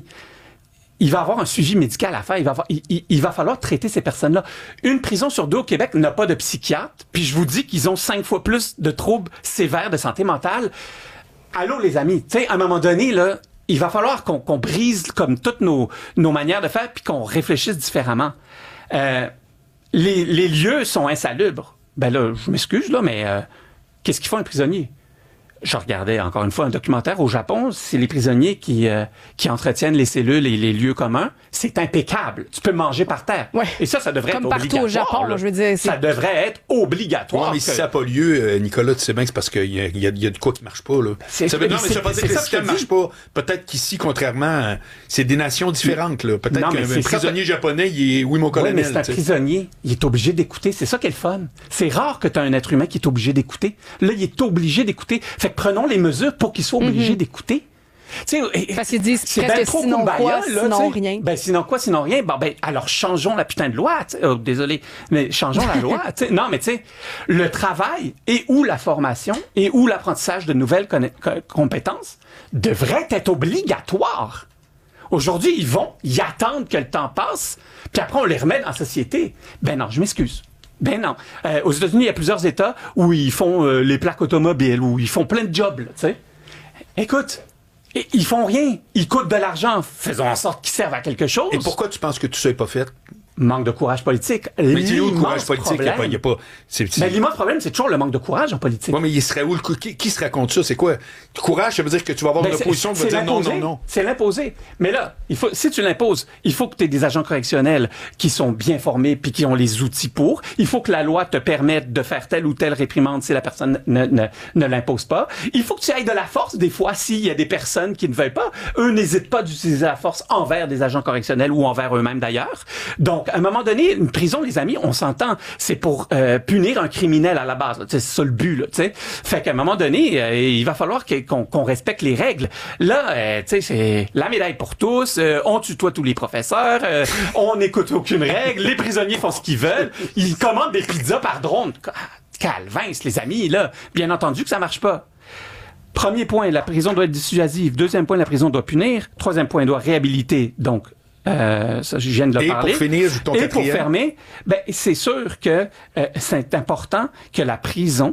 Il va avoir un suivi médical à faire. Il va, avoir, il, il, il va falloir traiter ces personnes-là. Une prison sur deux au Québec n'a pas de psychiatre, puis je vous dis qu'ils ont cinq fois plus de troubles sévères de santé mentale. Allô, les amis, tu sais, à un moment donné, là, il va falloir qu'on, qu'on brise comme toutes nos, nos manières de faire puis qu'on réfléchisse différemment. Euh, les, les lieux sont insalubres. Ben là, je m'excuse, là, mais euh, qu'est-ce qu'ils font un prisonnier? Je regardais encore une fois un documentaire au Japon, c'est les prisonniers qui euh, qui entretiennent les cellules et les lieux communs. C'est impeccable. Tu peux manger par terre. Ouais. Et ça, ça devrait Comme être partout obligatoire. au Japon, là. je veux dire. C'est... Ça devrait être obligatoire. Ouais, mais que... si ça n'a pas lieu, Nicolas, tu sais bien que c'est parce qu'il y a, il y a, il y a de quoi qui marche pas, là. C'est, ça veut, non, mais ça veut pas dire que le ça système marche pas. Peut-être qu'ici, contrairement, c'est des nations différentes, là. Peut-être non, qu'un un prisonnier ça, japonais, il est, oui, mon colonel. Oui, mais c'est un t'sais. prisonnier. Il est obligé d'écouter. C'est ça qui est le fun. C'est rare que tu as un être humain qui est obligé d'écouter. Là, il est obligé d'écouter. Fait que prenons les mesures pour qu'il soit obligé mm-hmm. d'écouter. T'sais, parce qu'ils disent c'est presque ben sinon kumbaya, quoi, là, sinon t'sais. rien. Ben sinon quoi, sinon rien. Bon, ben alors changeons la putain de loi. Oh, désolé, mais changeons la loi. T'sais. Non, mais tu sais, le travail et ou la formation et ou l'apprentissage de nouvelles conna- compétences devrait être obligatoire. Aujourd'hui, ils vont, ils attendent que le temps passe, puis après on les remet dans la société. Ben non, je m'excuse. Ben non. Euh, aux États-Unis, il y a plusieurs États où ils font euh, les plaques automobiles, où ils font plein de jobs, tu sais. Écoute, ils font rien. Ils coûtent de l'argent. Faisons en sorte qu'ils servent à quelque chose. Et pourquoi tu penses que tout ça n'est pas fait? Manque de courage politique. Mais dis-le où le courage politique? Il y a pas, il y a pas, c'est, c'est... Mais l'immense problème, c'est toujours le manque de courage en politique. Oui, mais il serait où le coup? Qui, qui se raconte ça? C'est quoi? Le courage, ça veut dire que tu vas avoir ben une opposition qui va dire non, non, non. C'est l'imposer. Mais là, il faut, si tu l'imposes, il faut que tu aies des agents correctionnels qui sont bien formés puis qui ont les outils pour. Il faut que la loi te permette de faire telle ou telle réprimande si la personne ne, ne, ne l'impose pas. Il faut que tu ailles de la force des fois s'il y a des personnes qui ne veulent pas. Eux n'hésitent pas d'utiliser la force envers des agents correctionnels ou envers eux-mêmes d'ailleurs. Donc, à un moment donné, une prison, les amis, on s'entend, c'est pour euh, punir un criminel à la base. Là, c'est ça le but. Là, t'sais. Fait qu'à un moment donné, euh, il va falloir que, qu'on, qu'on respecte les règles. Là, euh, tu sais, c'est la médaille pour tous. Euh, on tutoie tous les professeurs. Euh, on n'écoute aucune règle. Les prisonniers font ce qu'ils veulent. Ils commandent des pizzas par drone. Calvin, les amis, là. Bien entendu que ça marche pas. Premier point, la prison doit être dissuasive. Deuxième point, la prison doit punir. Troisième point, elle doit réhabiliter. Donc, Euh, ça, je viens de le et parler. Pour finir, ton et pour fermer, ben, c'est sûr que euh, c'est important que la prison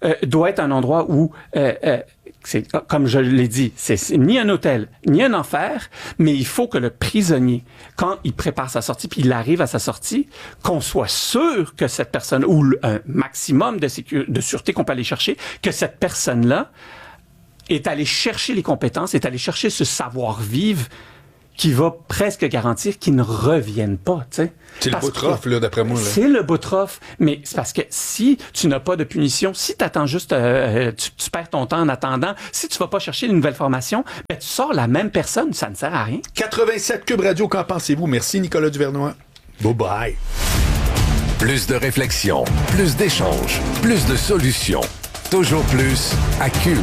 euh, doit être un endroit où, euh, euh, c'est, comme je l'ai dit, c'est, c'est ni un hôtel, ni un enfer, mais il faut que le prisonnier, quand il prépare sa sortie, puis il arrive à sa sortie, qu'on soit sûr que cette personne, ou un maximum de, sécu- de sûreté qu'on peut aller chercher, que cette personne-là est allée chercher les compétences, est allée chercher ce savoir-vivre qui va presque garantir qu'ils ne reviennent pas, tu sais. C'est le bout-trof, là, d'après moi. Là. C'est le bout-trof, mais c'est parce que si tu n'as pas de punition, si t'attends juste, euh, tu, tu perds ton temps en attendant, si tu vas pas chercher une nouvelle formation, ben tu sors la même personne, ça ne sert à rien. quatre-vingt-sept Cube Radio, qu'en pensez-vous? Merci, Nicolas Duvernois. Bye-bye. Plus de réflexion, plus d'échanges, plus de solutions. Toujours plus à Cube.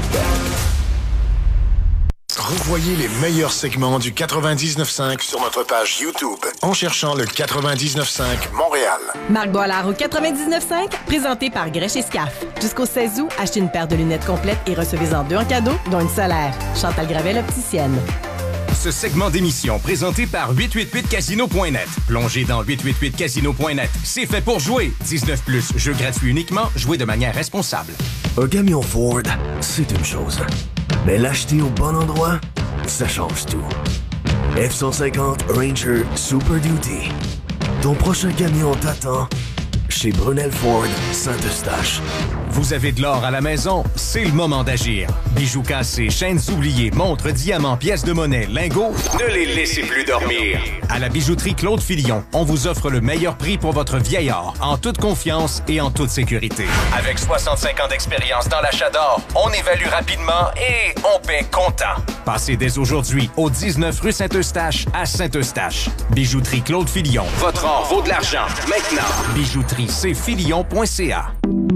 Revoyez les meilleurs segments du quatre-vingt-dix-neuf cinq sur notre page YouTube en cherchant le quatre-vingt-dix-neuf cinq Montréal. Marc Boilard au quatre-vingt-dix-neuf cinq, présenté par Grèche et Scaf. Jusqu'au seize août, achetez une paire de lunettes complètes et recevez-en deux en cadeau, dont une solaire. Chantal Gravel, opticienne. Ce segment d'émission présenté par huit cent quatre-vingt-huit casino point net. Plongez dans huit cent quatre-vingt-huit casino point net. C'est fait pour jouer. dix-neuf plus, jeux gratuits uniquement, jouez de manière responsable. Un camion Ford, c'est une chose. Mais l'acheter au bon endroit, ça change tout. F cent cinquante Ranger Super Duty. Ton prochain camion t'attend chez Brunel Ford Saint-Eustache. Vous avez de l'or à la maison? C'est le moment d'agir. Bijoux cassés, chaînes oubliées, montres, diamants, pièces de monnaie, lingots, ne les laissez plus dormir. À la bijouterie Claude Filion, on vous offre le meilleur prix pour votre vieil or, en toute confiance et en toute sécurité. Avec soixante-cinq ans d'expérience dans l'achat d'or, on évalue rapidement et on paie comptant. Passez dès aujourd'hui au dix-neuf rue Saint-Eustache à Saint-Eustache. Bijouterie Claude Filion. Votre or vaut de l'argent. Maintenant. Bijouterie c filion point c a.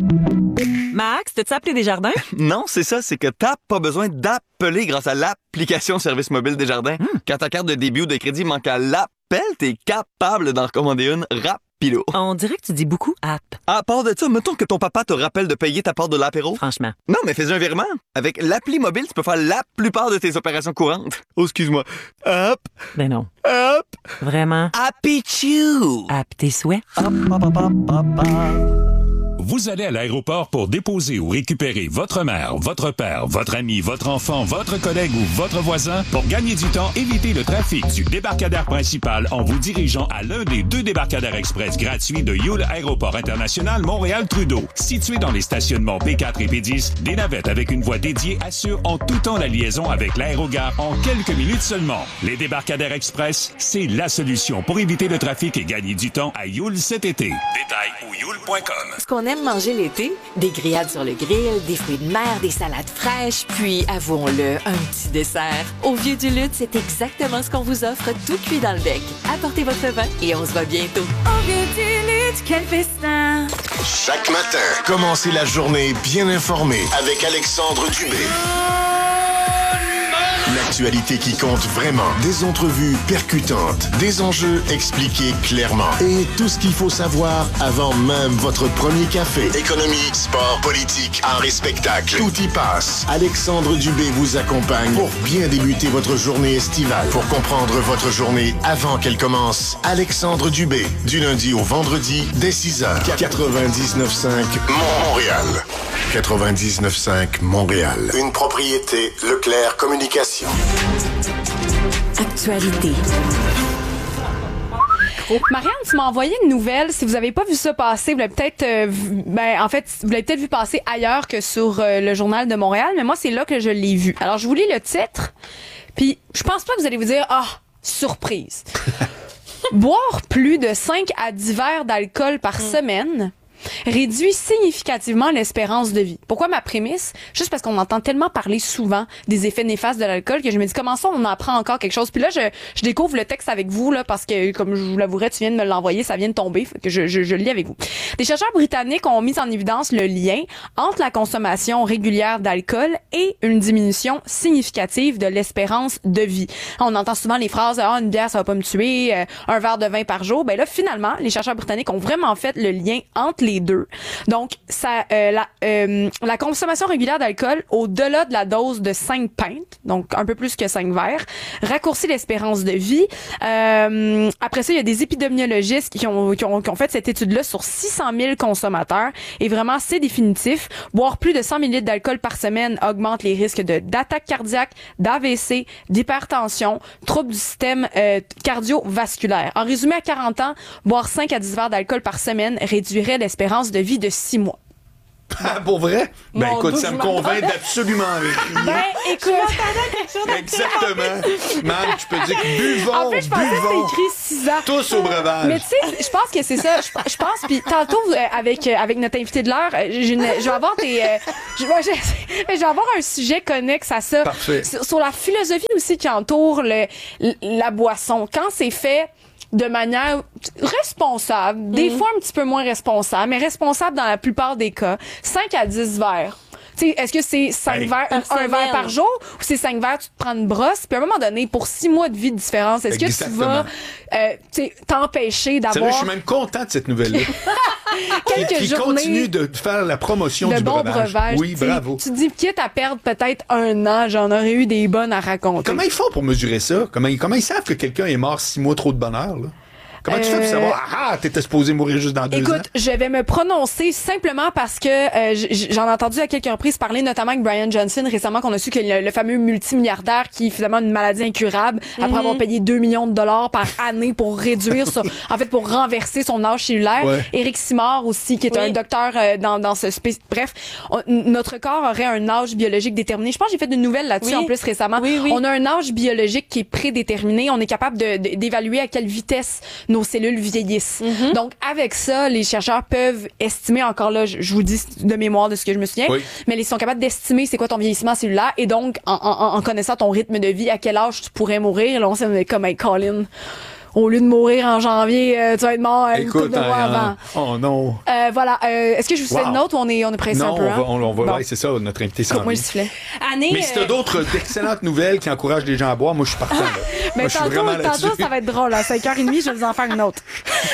Max, t'as-tu appelé Desjardins? Non, c'est ça, c'est que t'as pas besoin d'appeler grâce à l'application Service Mobile Desjardins. Hmm. Quand ta carte de débit ou de crédit manque à l'appel, t'es capable d'en recommander une rapido. On dirait que tu dis beaucoup app. À part de ça, mettons que ton papa te rappelle de payer ta part de l'apéro. Franchement. Non, mais fais un virement. Avec l'appli mobile, tu peux faire la plupart de tes opérations courantes. Oh, excuse-moi. Hop. Ben non. Hop. Vraiment. Happy Chew. App tes souhaits. Hop, hop, hop, hop, hop, hop. Vous allez à l'aéroport pour déposer ou récupérer votre mère, votre père, votre ami, votre enfant, votre collègue ou votre voisin. Pour gagner du temps, évitez le trafic du débarcadère principal en vous dirigeant à l'un des deux débarcadères express gratuits de Yule Aéroport International Montréal-Trudeau. Situé dans les stationnements P quatre et P dix, des navettes avec une voie dédiée assurent en tout temps la liaison avec l'aérogare en quelques minutes seulement. Les débarcadères express, c'est la solution pour éviter le trafic et gagner du temps à Yule cet été. Détails au yule point com. Ce qu'on aime manger l'été, des grillades sur le grill, des fruits de mer, des salades fraîches, puis, avouons-le, un petit dessert. Au Vieux du Lutte, c'est exactement ce qu'on vous offre, tout cuit dans le bec. Apportez votre vin et on se voit bientôt. Au Vieux du Lutte, quel festin! Chaque matin, commencez la journée bien informé avec Alexandre Dubé. L'actualité qui compte vraiment. Des entrevues percutantes. Des enjeux expliqués clairement. Et tout ce qu'il faut savoir avant même votre premier café. Économie, sport, politique, art et spectacle. Tout y passe. Alexandre Dubé vous accompagne pour bien débuter votre journée estivale. Pour comprendre votre journée avant qu'elle commence. Alexandre Dubé. Du lundi au vendredi, dès six heures. quatre-vingt-dix-neuf cinq Montréal. quatre-vingt-dix-neuf cinq Montréal. Une propriété Leclerc Communication. Actualité. Marianne, tu m'as envoyé une nouvelle. Si vous n'avez pas vu ça passer, vous l'avez peut-être, euh, ben, en fait, vous l'avez peut-être vu passer ailleurs que sur euh, le Journal de Montréal, mais moi, c'est là que je l'ai vu. Alors, je vous lis le titre, puis je pense pas que vous allez vous dire, ah, surprise. Boire plus de cinq à dix verres d'alcool par mm. semaine réduit significativement l'espérance de vie. Pourquoi ma prémisse? Juste parce qu'on entend tellement parler souvent des effets néfastes de l'alcool que je me dis, comment ça, on apprend encore quelque chose? Puis là, je, je découvre le texte avec vous, là, parce que, comme je vous l'avouerai, tu viens de me l'envoyer, ça vient de tomber, fait que je, je, je le lis avec vous. Des chercheurs britanniques ont mis en évidence le lien entre la consommation régulière d'alcool et une diminution significative de l'espérance de vie. On entend souvent les phrases, ah, une bière, ça va pas me tuer, euh, un verre de vin par jour. Ben là, finalement, les chercheurs britanniques ont vraiment fait le lien entre les les deux. Donc, ça, euh, la, euh, la consommation régulière d'alcool au-delà de la dose de cinq pintes, donc un peu plus que cinq verres, raccourcit l'espérance de vie. Euh, après ça, il y a des épidémiologistes qui ont, qui ont, qui ont fait cette étude-là sur six cent mille consommateurs. Et vraiment, c'est définitif. Boire plus de cent millilitres d'alcool par semaine augmente les risques de, d'attaque cardiaque, d'A V C, d'hypertension, troubles du système euh, cardiovasculaire. En résumé, à quarante ans, boire cinq à dix verres d'alcool par semaine réduirait l'espérance de vie de six mois. Ah, pour vrai? Ben Mon écoute, Dieu, ça je me m'attendais. convainc d'absolument rien. Ben, écoute. Exactement. Man, je peux dire que buvons, En fait, je pensais que c'était buvons. écrit six ans. Tous au breuvage. Mais tu sais, je pense que c'est ça. Je, je pense, puis tantôt, euh, avec, euh, avec notre invité de l'heure, euh, j'ai une- je vais avoir des... euh, je, moi, je, je vais avoir un sujet connexe à ça. Parfait. Sur, sur la philosophie aussi qui entoure le, la boisson. Quand c'est fait de manière responsable, des fois un petit peu moins responsable, mais responsable dans la plupart des cas, cinq à dix verres. T'sais, est-ce que c'est cinq Hey. verres, un, Par un verre semaine. par jour, ou c'est cinq verres, tu te prends une brosse, puis à un moment donné, pour six mois de vie de différence, est-ce que Exactement. tu vas euh, t'sais, t'empêcher Sérieux, d'avoir je suis même content de cette nouvelle-là. quelques qui, qui journées continue de faire la promotion de du bons breuvage. breuvages? Oui, T'sais, bravo. Tu te dis, quitte à perdre peut-être un an, j'en aurais eu des bonnes à raconter. Comment ils font pour mesurer ça? Comment, ils- comment ils savent que quelqu'un est mort six mois trop de bonheur, là? Comment tu fais pour Euh, savoir, ah, ah, t'étais supposé mourir juste dans deux ans? Écoute, je vais me prononcer simplement parce que euh, j- j'en ai entendu à quelques reprises parler, notamment avec Brian Johnson récemment, qu'on a su que le, le fameux multimilliardaire qui finalement a une maladie incurable après Mhm. avoir payé deux millions de dollars par année pour réduire ça, en fait pour renverser son âge cellulaire. Ouais. Éric Simard aussi, qui est Oui. un docteur euh, dans, dans ce spé- bref, on- notre corps aurait un âge biologique déterminé. Je pense que j'ai fait une nouvelle là-dessus Oui. en plus récemment. Oui, oui. On a un âge biologique qui est prédéterminé. On est capable de- de- d'évaluer à quelle vitesse nos cellules vieillissent. Donc, avec ça, les chercheurs peuvent estimer, encore là, je, je vous dis de mémoire de ce que je me souviens, Oui. mais ils sont capables d'estimer c'est quoi ton vieillissement cellulaire et donc, en, en, en connaissant ton rythme de vie, à quel âge tu pourrais mourir. Là, on s'est comme, hey, Colin, au lieu de mourir en janvier, euh, tu vas être mort euh, une couple Écoute, de mois hein, avant. oh non. Euh, voilà. Euh, Est-ce que je vous fais Wow. une note ou on est, on est pressé Non, un peu? on hein? va, on, on va Bon. ouais, c'est ça, notre invité s'en Coupe-moi le vient. sifflet. Annie, Mais si t'as euh, d'autres d'excellentes nouvelles qui encouragent les gens à boire, moi, je suis partant, là. Mais Moi, je suis tantôt, vraiment là-dessus. tantôt, ça va être drôle. À cinq heures trente, je vais vous en faire une autre.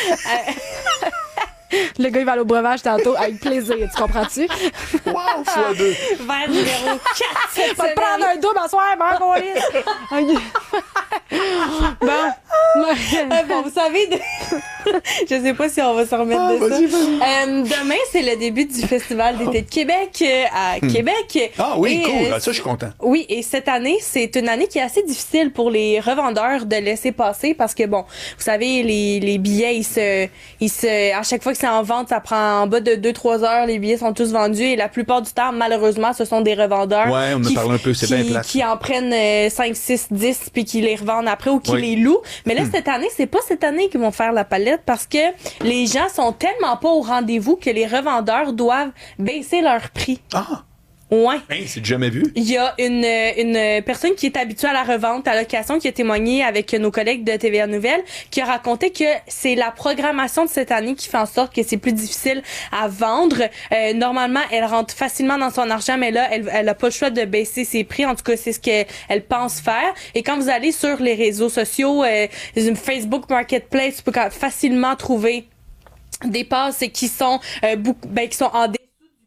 Le gars, il va aller au breuvage tantôt avec plaisir. Tu comprends-tu? Wow, fois deux. Verre numéro quatre cette Va te prendre un double en soir, meurs, Gaulis. Bon. Euh, bon, vous savez, de- je sais pas si on va se remettre Ah, de vas-y, ça. vas-y. Euh, demain, c'est le début du Festival d'été de Québec euh, à Hmm. Québec. Ah oui, Et, cool. euh, Ah, ça, je suis content. Oui, et cette année, c'est une année qui est assez difficile pour les revendeurs de laisser passer parce que, bon, vous savez, les, les billets, ils se, ils se, à chaque fois que c'est en vente, ça prend en bas de deux trois heures, les billets sont tous vendus et la plupart du temps, malheureusement, ce sont des revendeurs Ouais, on en a qui, parlé un peu, c'est qui- bien plate. qui en prennent euh, cinq, six, dix puis qui les revendent après ou qui Oui. les louent. Mais là, Hmm. cette année, c'est pas cette année qu'ils vont faire la palette parce que les gens sont tellement pas au rendez-vous que les revendeurs doivent baisser leur prix. Ah! Ouais. Hey, c'est jamais vu. Il y a une, une personne qui est habituée à la revente, à la location, qui a témoigné avec nos collègues de T V A Nouvelles, qui a raconté que c'est la programmation de cette année qui fait en sorte que c'est plus difficile à vendre. Euh, normalement, elle rentre facilement dans son argent, mais là, elle, elle a pas le choix de baisser ses prix. En tout cas, c'est ce qu'elle pense faire. Et quand vous allez sur les réseaux sociaux, euh, Facebook Marketplace, tu peux quand- facilement trouver des passes qui sont euh, beaucoup, ben, qui sont en dessous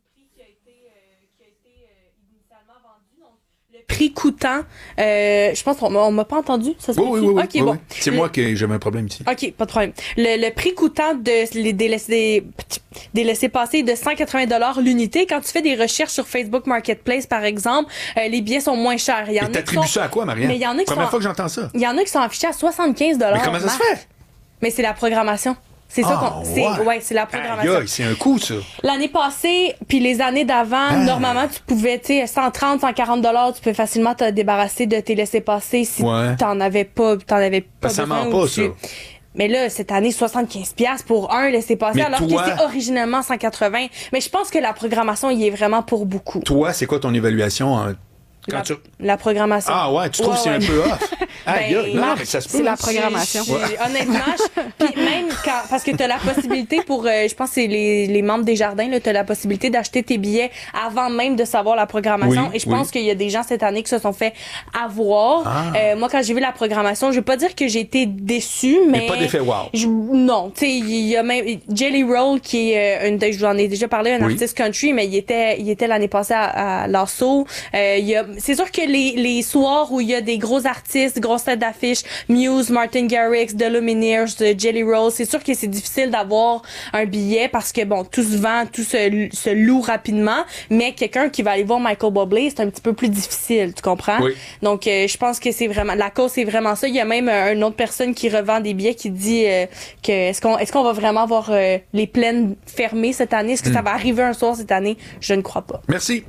prix coûtant. Euh, je pense qu'on m'a- on m'a pas entendu. Ça se Oui, oui, peut-tu? oui. oui, Ok, oui, bon. oui. C'est moi qui j'avais un problème ici. OK, pas de problème. Le, le prix coûtant de les, des, laissés, des laissés-passer est de cent quatre-vingts dollars l'unité. Quand tu fais des recherches sur Facebook Marketplace, par exemple, euh, les billets sont moins chers. Il y en Et a qui t'attribues sont- ça à quoi, Marianne? Mais il y en a qui Première sont... fois que j'entends ça. Il y en a qui sont affichés à soixante-quinze dollars. Mais comment ça se fait? Mais c'est la programmation. C'est ça Ah, qu'on... c'est- ouais. Ouais, c'est la programmation. Aïe, aïe, c'est un coup, ça. L'année passée, puis les années d'avant, Ah. normalement, tu pouvais, tu sais, cent trente, cent quarante dollars, tu peux facilement te débarrasser de tes laissés-passer si Ouais. t'en avais pas, t'en avais pas Parce que ça besoin ment ou pas, tu- ça. Mais là, cette année, soixante-quinze piastres pour un laissez-passer, Mais alors toi- que c'est originalement cent quatre-vingts. Mais je pense que la programmation y est vraiment pour beaucoup. Toi, c'est quoi ton évaluation? Hein? Quand la, tu... la programmation. Ah ouais, tu trouves ouais, que c'est ouais. un peu off? Ah, Ben, gars, non, mais ça se peut. c'est la programmation. Ouais. Honnêtement, je- puis même quand, parce que t'as la possibilité pour, euh, je pense que c'est les, les membres des jardins, là, t'as la possibilité d'acheter tes billets avant même de savoir la programmation. Oui, et je oui. pense qu'il y a des gens cette année qui se sont fait avoir. Ah. Euh, moi, quand j'ai vu la programmation, je veux pas dire que j'ai été déçue, mais. Mais pas d'effet wow. Je- non, tu sais, il y a même Jelly Roll qui est euh, une, je vous en ai déjà parlé, un Oui. artiste country, mais il était, il était l'année passée à, à Lasso. Euh, il y a, c'est sûr que les, les soirs où il y a des gros artistes, grosses têtes d'affiche, Muse, Martin Garrix, The Lumineers, Jelly Roll, c'est sûr que c'est difficile d'avoir un billet parce que bon, tout se vend, tout se, se loue rapidement, mais quelqu'un qui va aller voir Michael Bublé, c'est un petit peu plus difficile, tu comprends? Oui. Donc, euh, je pense que c'est vraiment, la cause, c'est vraiment ça. Il y a même euh, une autre personne qui revend des billets qui dit euh, que est-ce qu'on, est-ce qu'on va vraiment avoir euh, les plaines fermées cette année? Est-ce que Mm. ça va arriver un soir cette année? Je ne crois pas. Merci.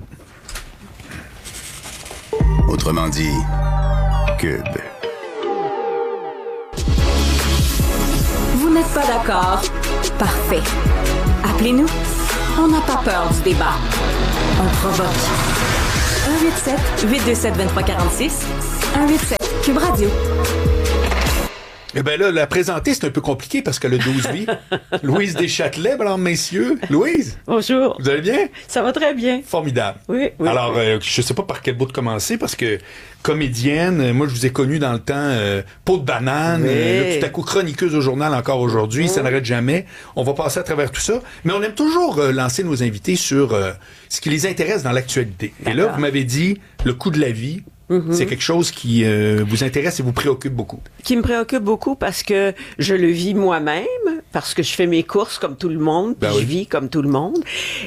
Autrement dit, Cube. Vous n'êtes pas d'accord? Parfait. Appelez-nous. On n'a pas peur du débat. On provoque. un huit sept huit deux sept deux trois quatre six. un huit sept Cube Radio. Eh bien là, la présenter, c'est un peu compliqué parce qu'elle a douze vies. Louise Deschâtelet, mesdames, messieurs. Louise. Bonjour. Vous allez bien? Ça va très bien. Formidable. Oui, oui. Alors, euh, je sais pas par quel bout de commencer parce que comédienne, euh, moi je vous ai connue dans le temps euh, peau de banane, Oui. euh, là, tout à coup chroniqueuse au journal encore aujourd'hui, ça n'arrête jamais. On va passer à travers tout ça, mais on aime toujours euh, lancer nos invités sur euh, ce qui les intéresse dans l'actualité. Et là, vous m'avez dit le coût de la vie. Mhm. C'est quelque chose qui euh, vous intéresse et vous préoccupe beaucoup. Qui me préoccupe beaucoup parce que je le vis moi-même, parce que je fais mes courses comme tout le monde, puis Ben je oui. vis comme tout le monde.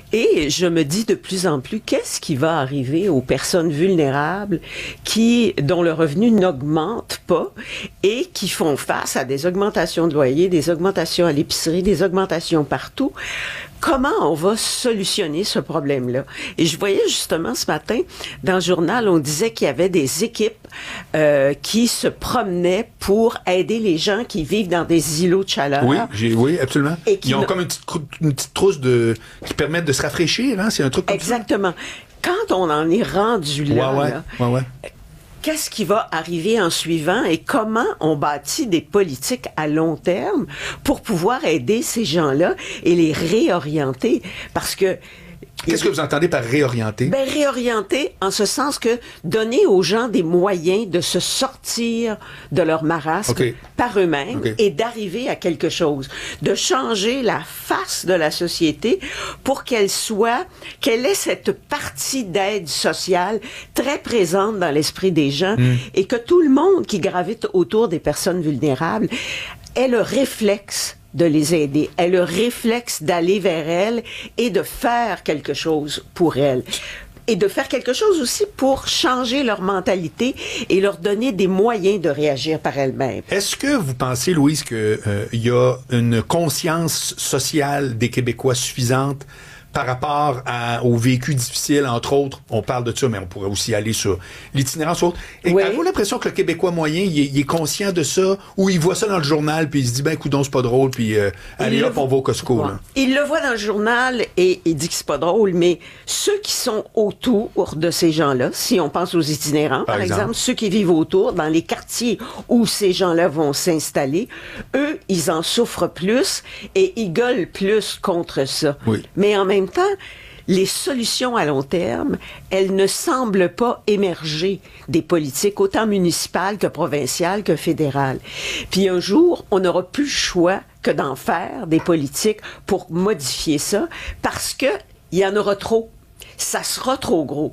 Et je me dis de plus en plus, qu'est-ce qui va arriver aux personnes vulnérables qui, dont le revenu n'augmente pas et qui font face à des augmentations de loyer, des augmentations à l'épicerie, des augmentations partout? Comment on va solutionner ce problème-là? Et je voyais justement ce matin, dans le journal, on disait qu'il y avait des équipes euh, qui se promenaient pour aider les gens qui vivent dans des îlots de chaleur. Oui, j'ai, oui, absolument. Et qui Ils ont ne- comme une petite, crou- une petite trousse de, qui permettent de se rafraîchir, hein? C'est un truc comme Exactement. Quand on en est rendu ça. là, ouais, ouais, là, ouais, ouais. qu'est-ce qui va arriver en suivant et comment on bâtit des politiques à long terme pour pouvoir aider ces gens-là et les réorienter? Parce que Qu'est-ce que vous entendez par réorienter? Ben, réorienter en ce sens que donner aux gens des moyens de se sortir de leur marasme OK. par eux-mêmes OK. et d'arriver à quelque chose, de changer la face de la société pour qu'elle soit, qu'elle ait cette partie d'aide sociale très présente dans l'esprit des gens Mm. et que tout le monde qui gravite autour des personnes vulnérables ait le réflexe de les aider, ait le réflexe d'aller vers elles et de faire quelque chose pour elles. Et de faire quelque chose aussi pour changer leur mentalité et leur donner des moyens de réagir par elles-mêmes. Est-ce que vous pensez, Louise, qu'il euh, y a une conscience sociale des Québécois suffisante par rapport à, au vécu difficile, entre autres? On parle de ça, mais on pourrait aussi aller sur l'itinérance ou autre. Et Oui. avez-vous l'impression que le Québécois moyen, il est, il est conscient de ça, ou il voit ça dans le journal, puis il se dit, ben, coudonc, c'est pas drôle, puis euh, allez, Il hop, le on va au Costco, là. Il le voit dans le journal et il dit que c'est pas drôle, mais ceux qui sont autour de ces gens-là, si on pense aux itinérants, par, Par exemple. exemple, ceux qui vivent autour, dans les quartiers où ces gens-là vont s'installer, eux, ils en souffrent plus et ils gueulent plus contre ça. Oui. Mais en même temps, les solutions à long terme, elles ne semblent pas émerger des politiques autant municipales que provinciales que fédérales. Puis un jour, on n'aura plus le choix que d'en faire des politiques pour modifier ça parce que il y en aura trop. Ça sera trop gros.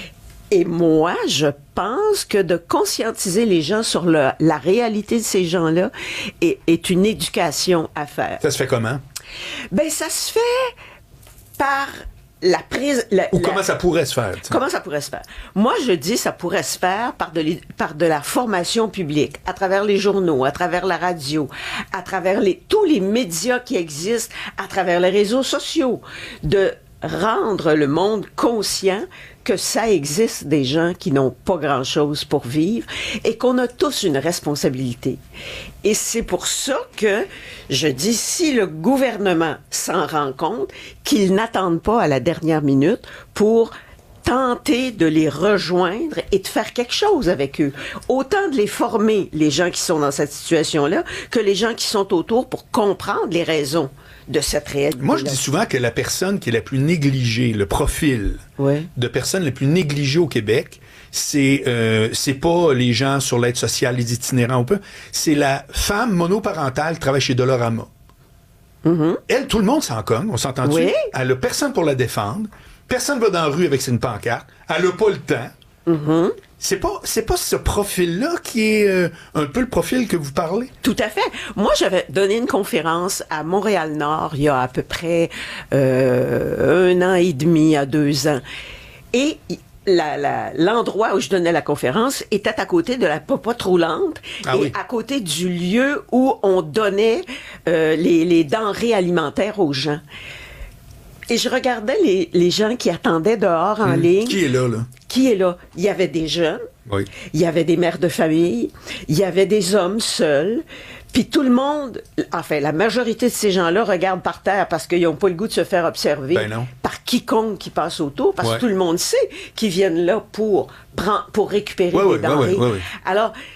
Et moi, je pense que de conscientiser les gens sur le- la réalité de ces gens-là est, est une éducation à faire. Ça se fait comment? Ben, ça se fait par la prise... la- Ou la- comment ça pourrait se faire? tu sais? Comment ça pourrait se faire? Moi, je dis ça pourrait se faire par de, l'é- par de la formation publique, à travers les journaux, à travers la radio, à travers les, tous les médias qui existent, à travers les réseaux sociaux, de rendre le monde conscient que ça existe des gens qui n'ont pas grand-chose pour vivre et qu'on a tous une responsabilité. Et c'est pour ça que je dis, si le gouvernement s'en rend compte, qu'il n'attende pas à la dernière minute pour tenter de les rejoindre et de faire quelque chose avec eux. Autant de les former, les gens qui sont dans cette situation-là, que les gens qui sont autour pour comprendre les raisons de cette réalité. Moi, je dis souvent que la personne qui est la plus négligée, le profil ouais. de personnes les plus négligées au Québec, c'est euh, c'est pas les gens sur l'aide sociale, les itinérants ou peu, c'est la femme monoparentale qui travaille chez Dollarama. Mm-hmm. Elle, tout le monde s'en cogne, on s'entend-tu? Oui. Elle a personne pour la défendre. Personne va dans la rue avec une pancarte. Elle a pas le temps. Mm-hmm. C'est pas, c'est pas ce profil-là qui est euh, un peu le profil que vous parlez? Tout à fait. Moi, j'avais donné une conférence à Montréal-Nord il y a à peu près euh, un an et demi à deux ans. Et la, la, l'endroit où je donnais la conférence était à côté de la popote roulante ah et oui. à côté du lieu où on donnait euh, les, les denrées alimentaires aux gens. Et je regardais les, les gens qui attendaient dehors en mmh. ligne. Qui est là, là? Qui est là? Il y avait des jeunes, oui. il y avait des mères de famille, il y avait des hommes seuls, puis tout le monde, enfin, la majorité de ces gens-là regardent par terre parce qu'ils n'ont pas le goût de se faire observer ben non. par quiconque qui passe autour, parce ouais. que tout le monde sait qu'ils viennent là pour, prendre, pour récupérer ouais, des ouais, denrées. Ouais, ouais, ouais, ouais. Alors,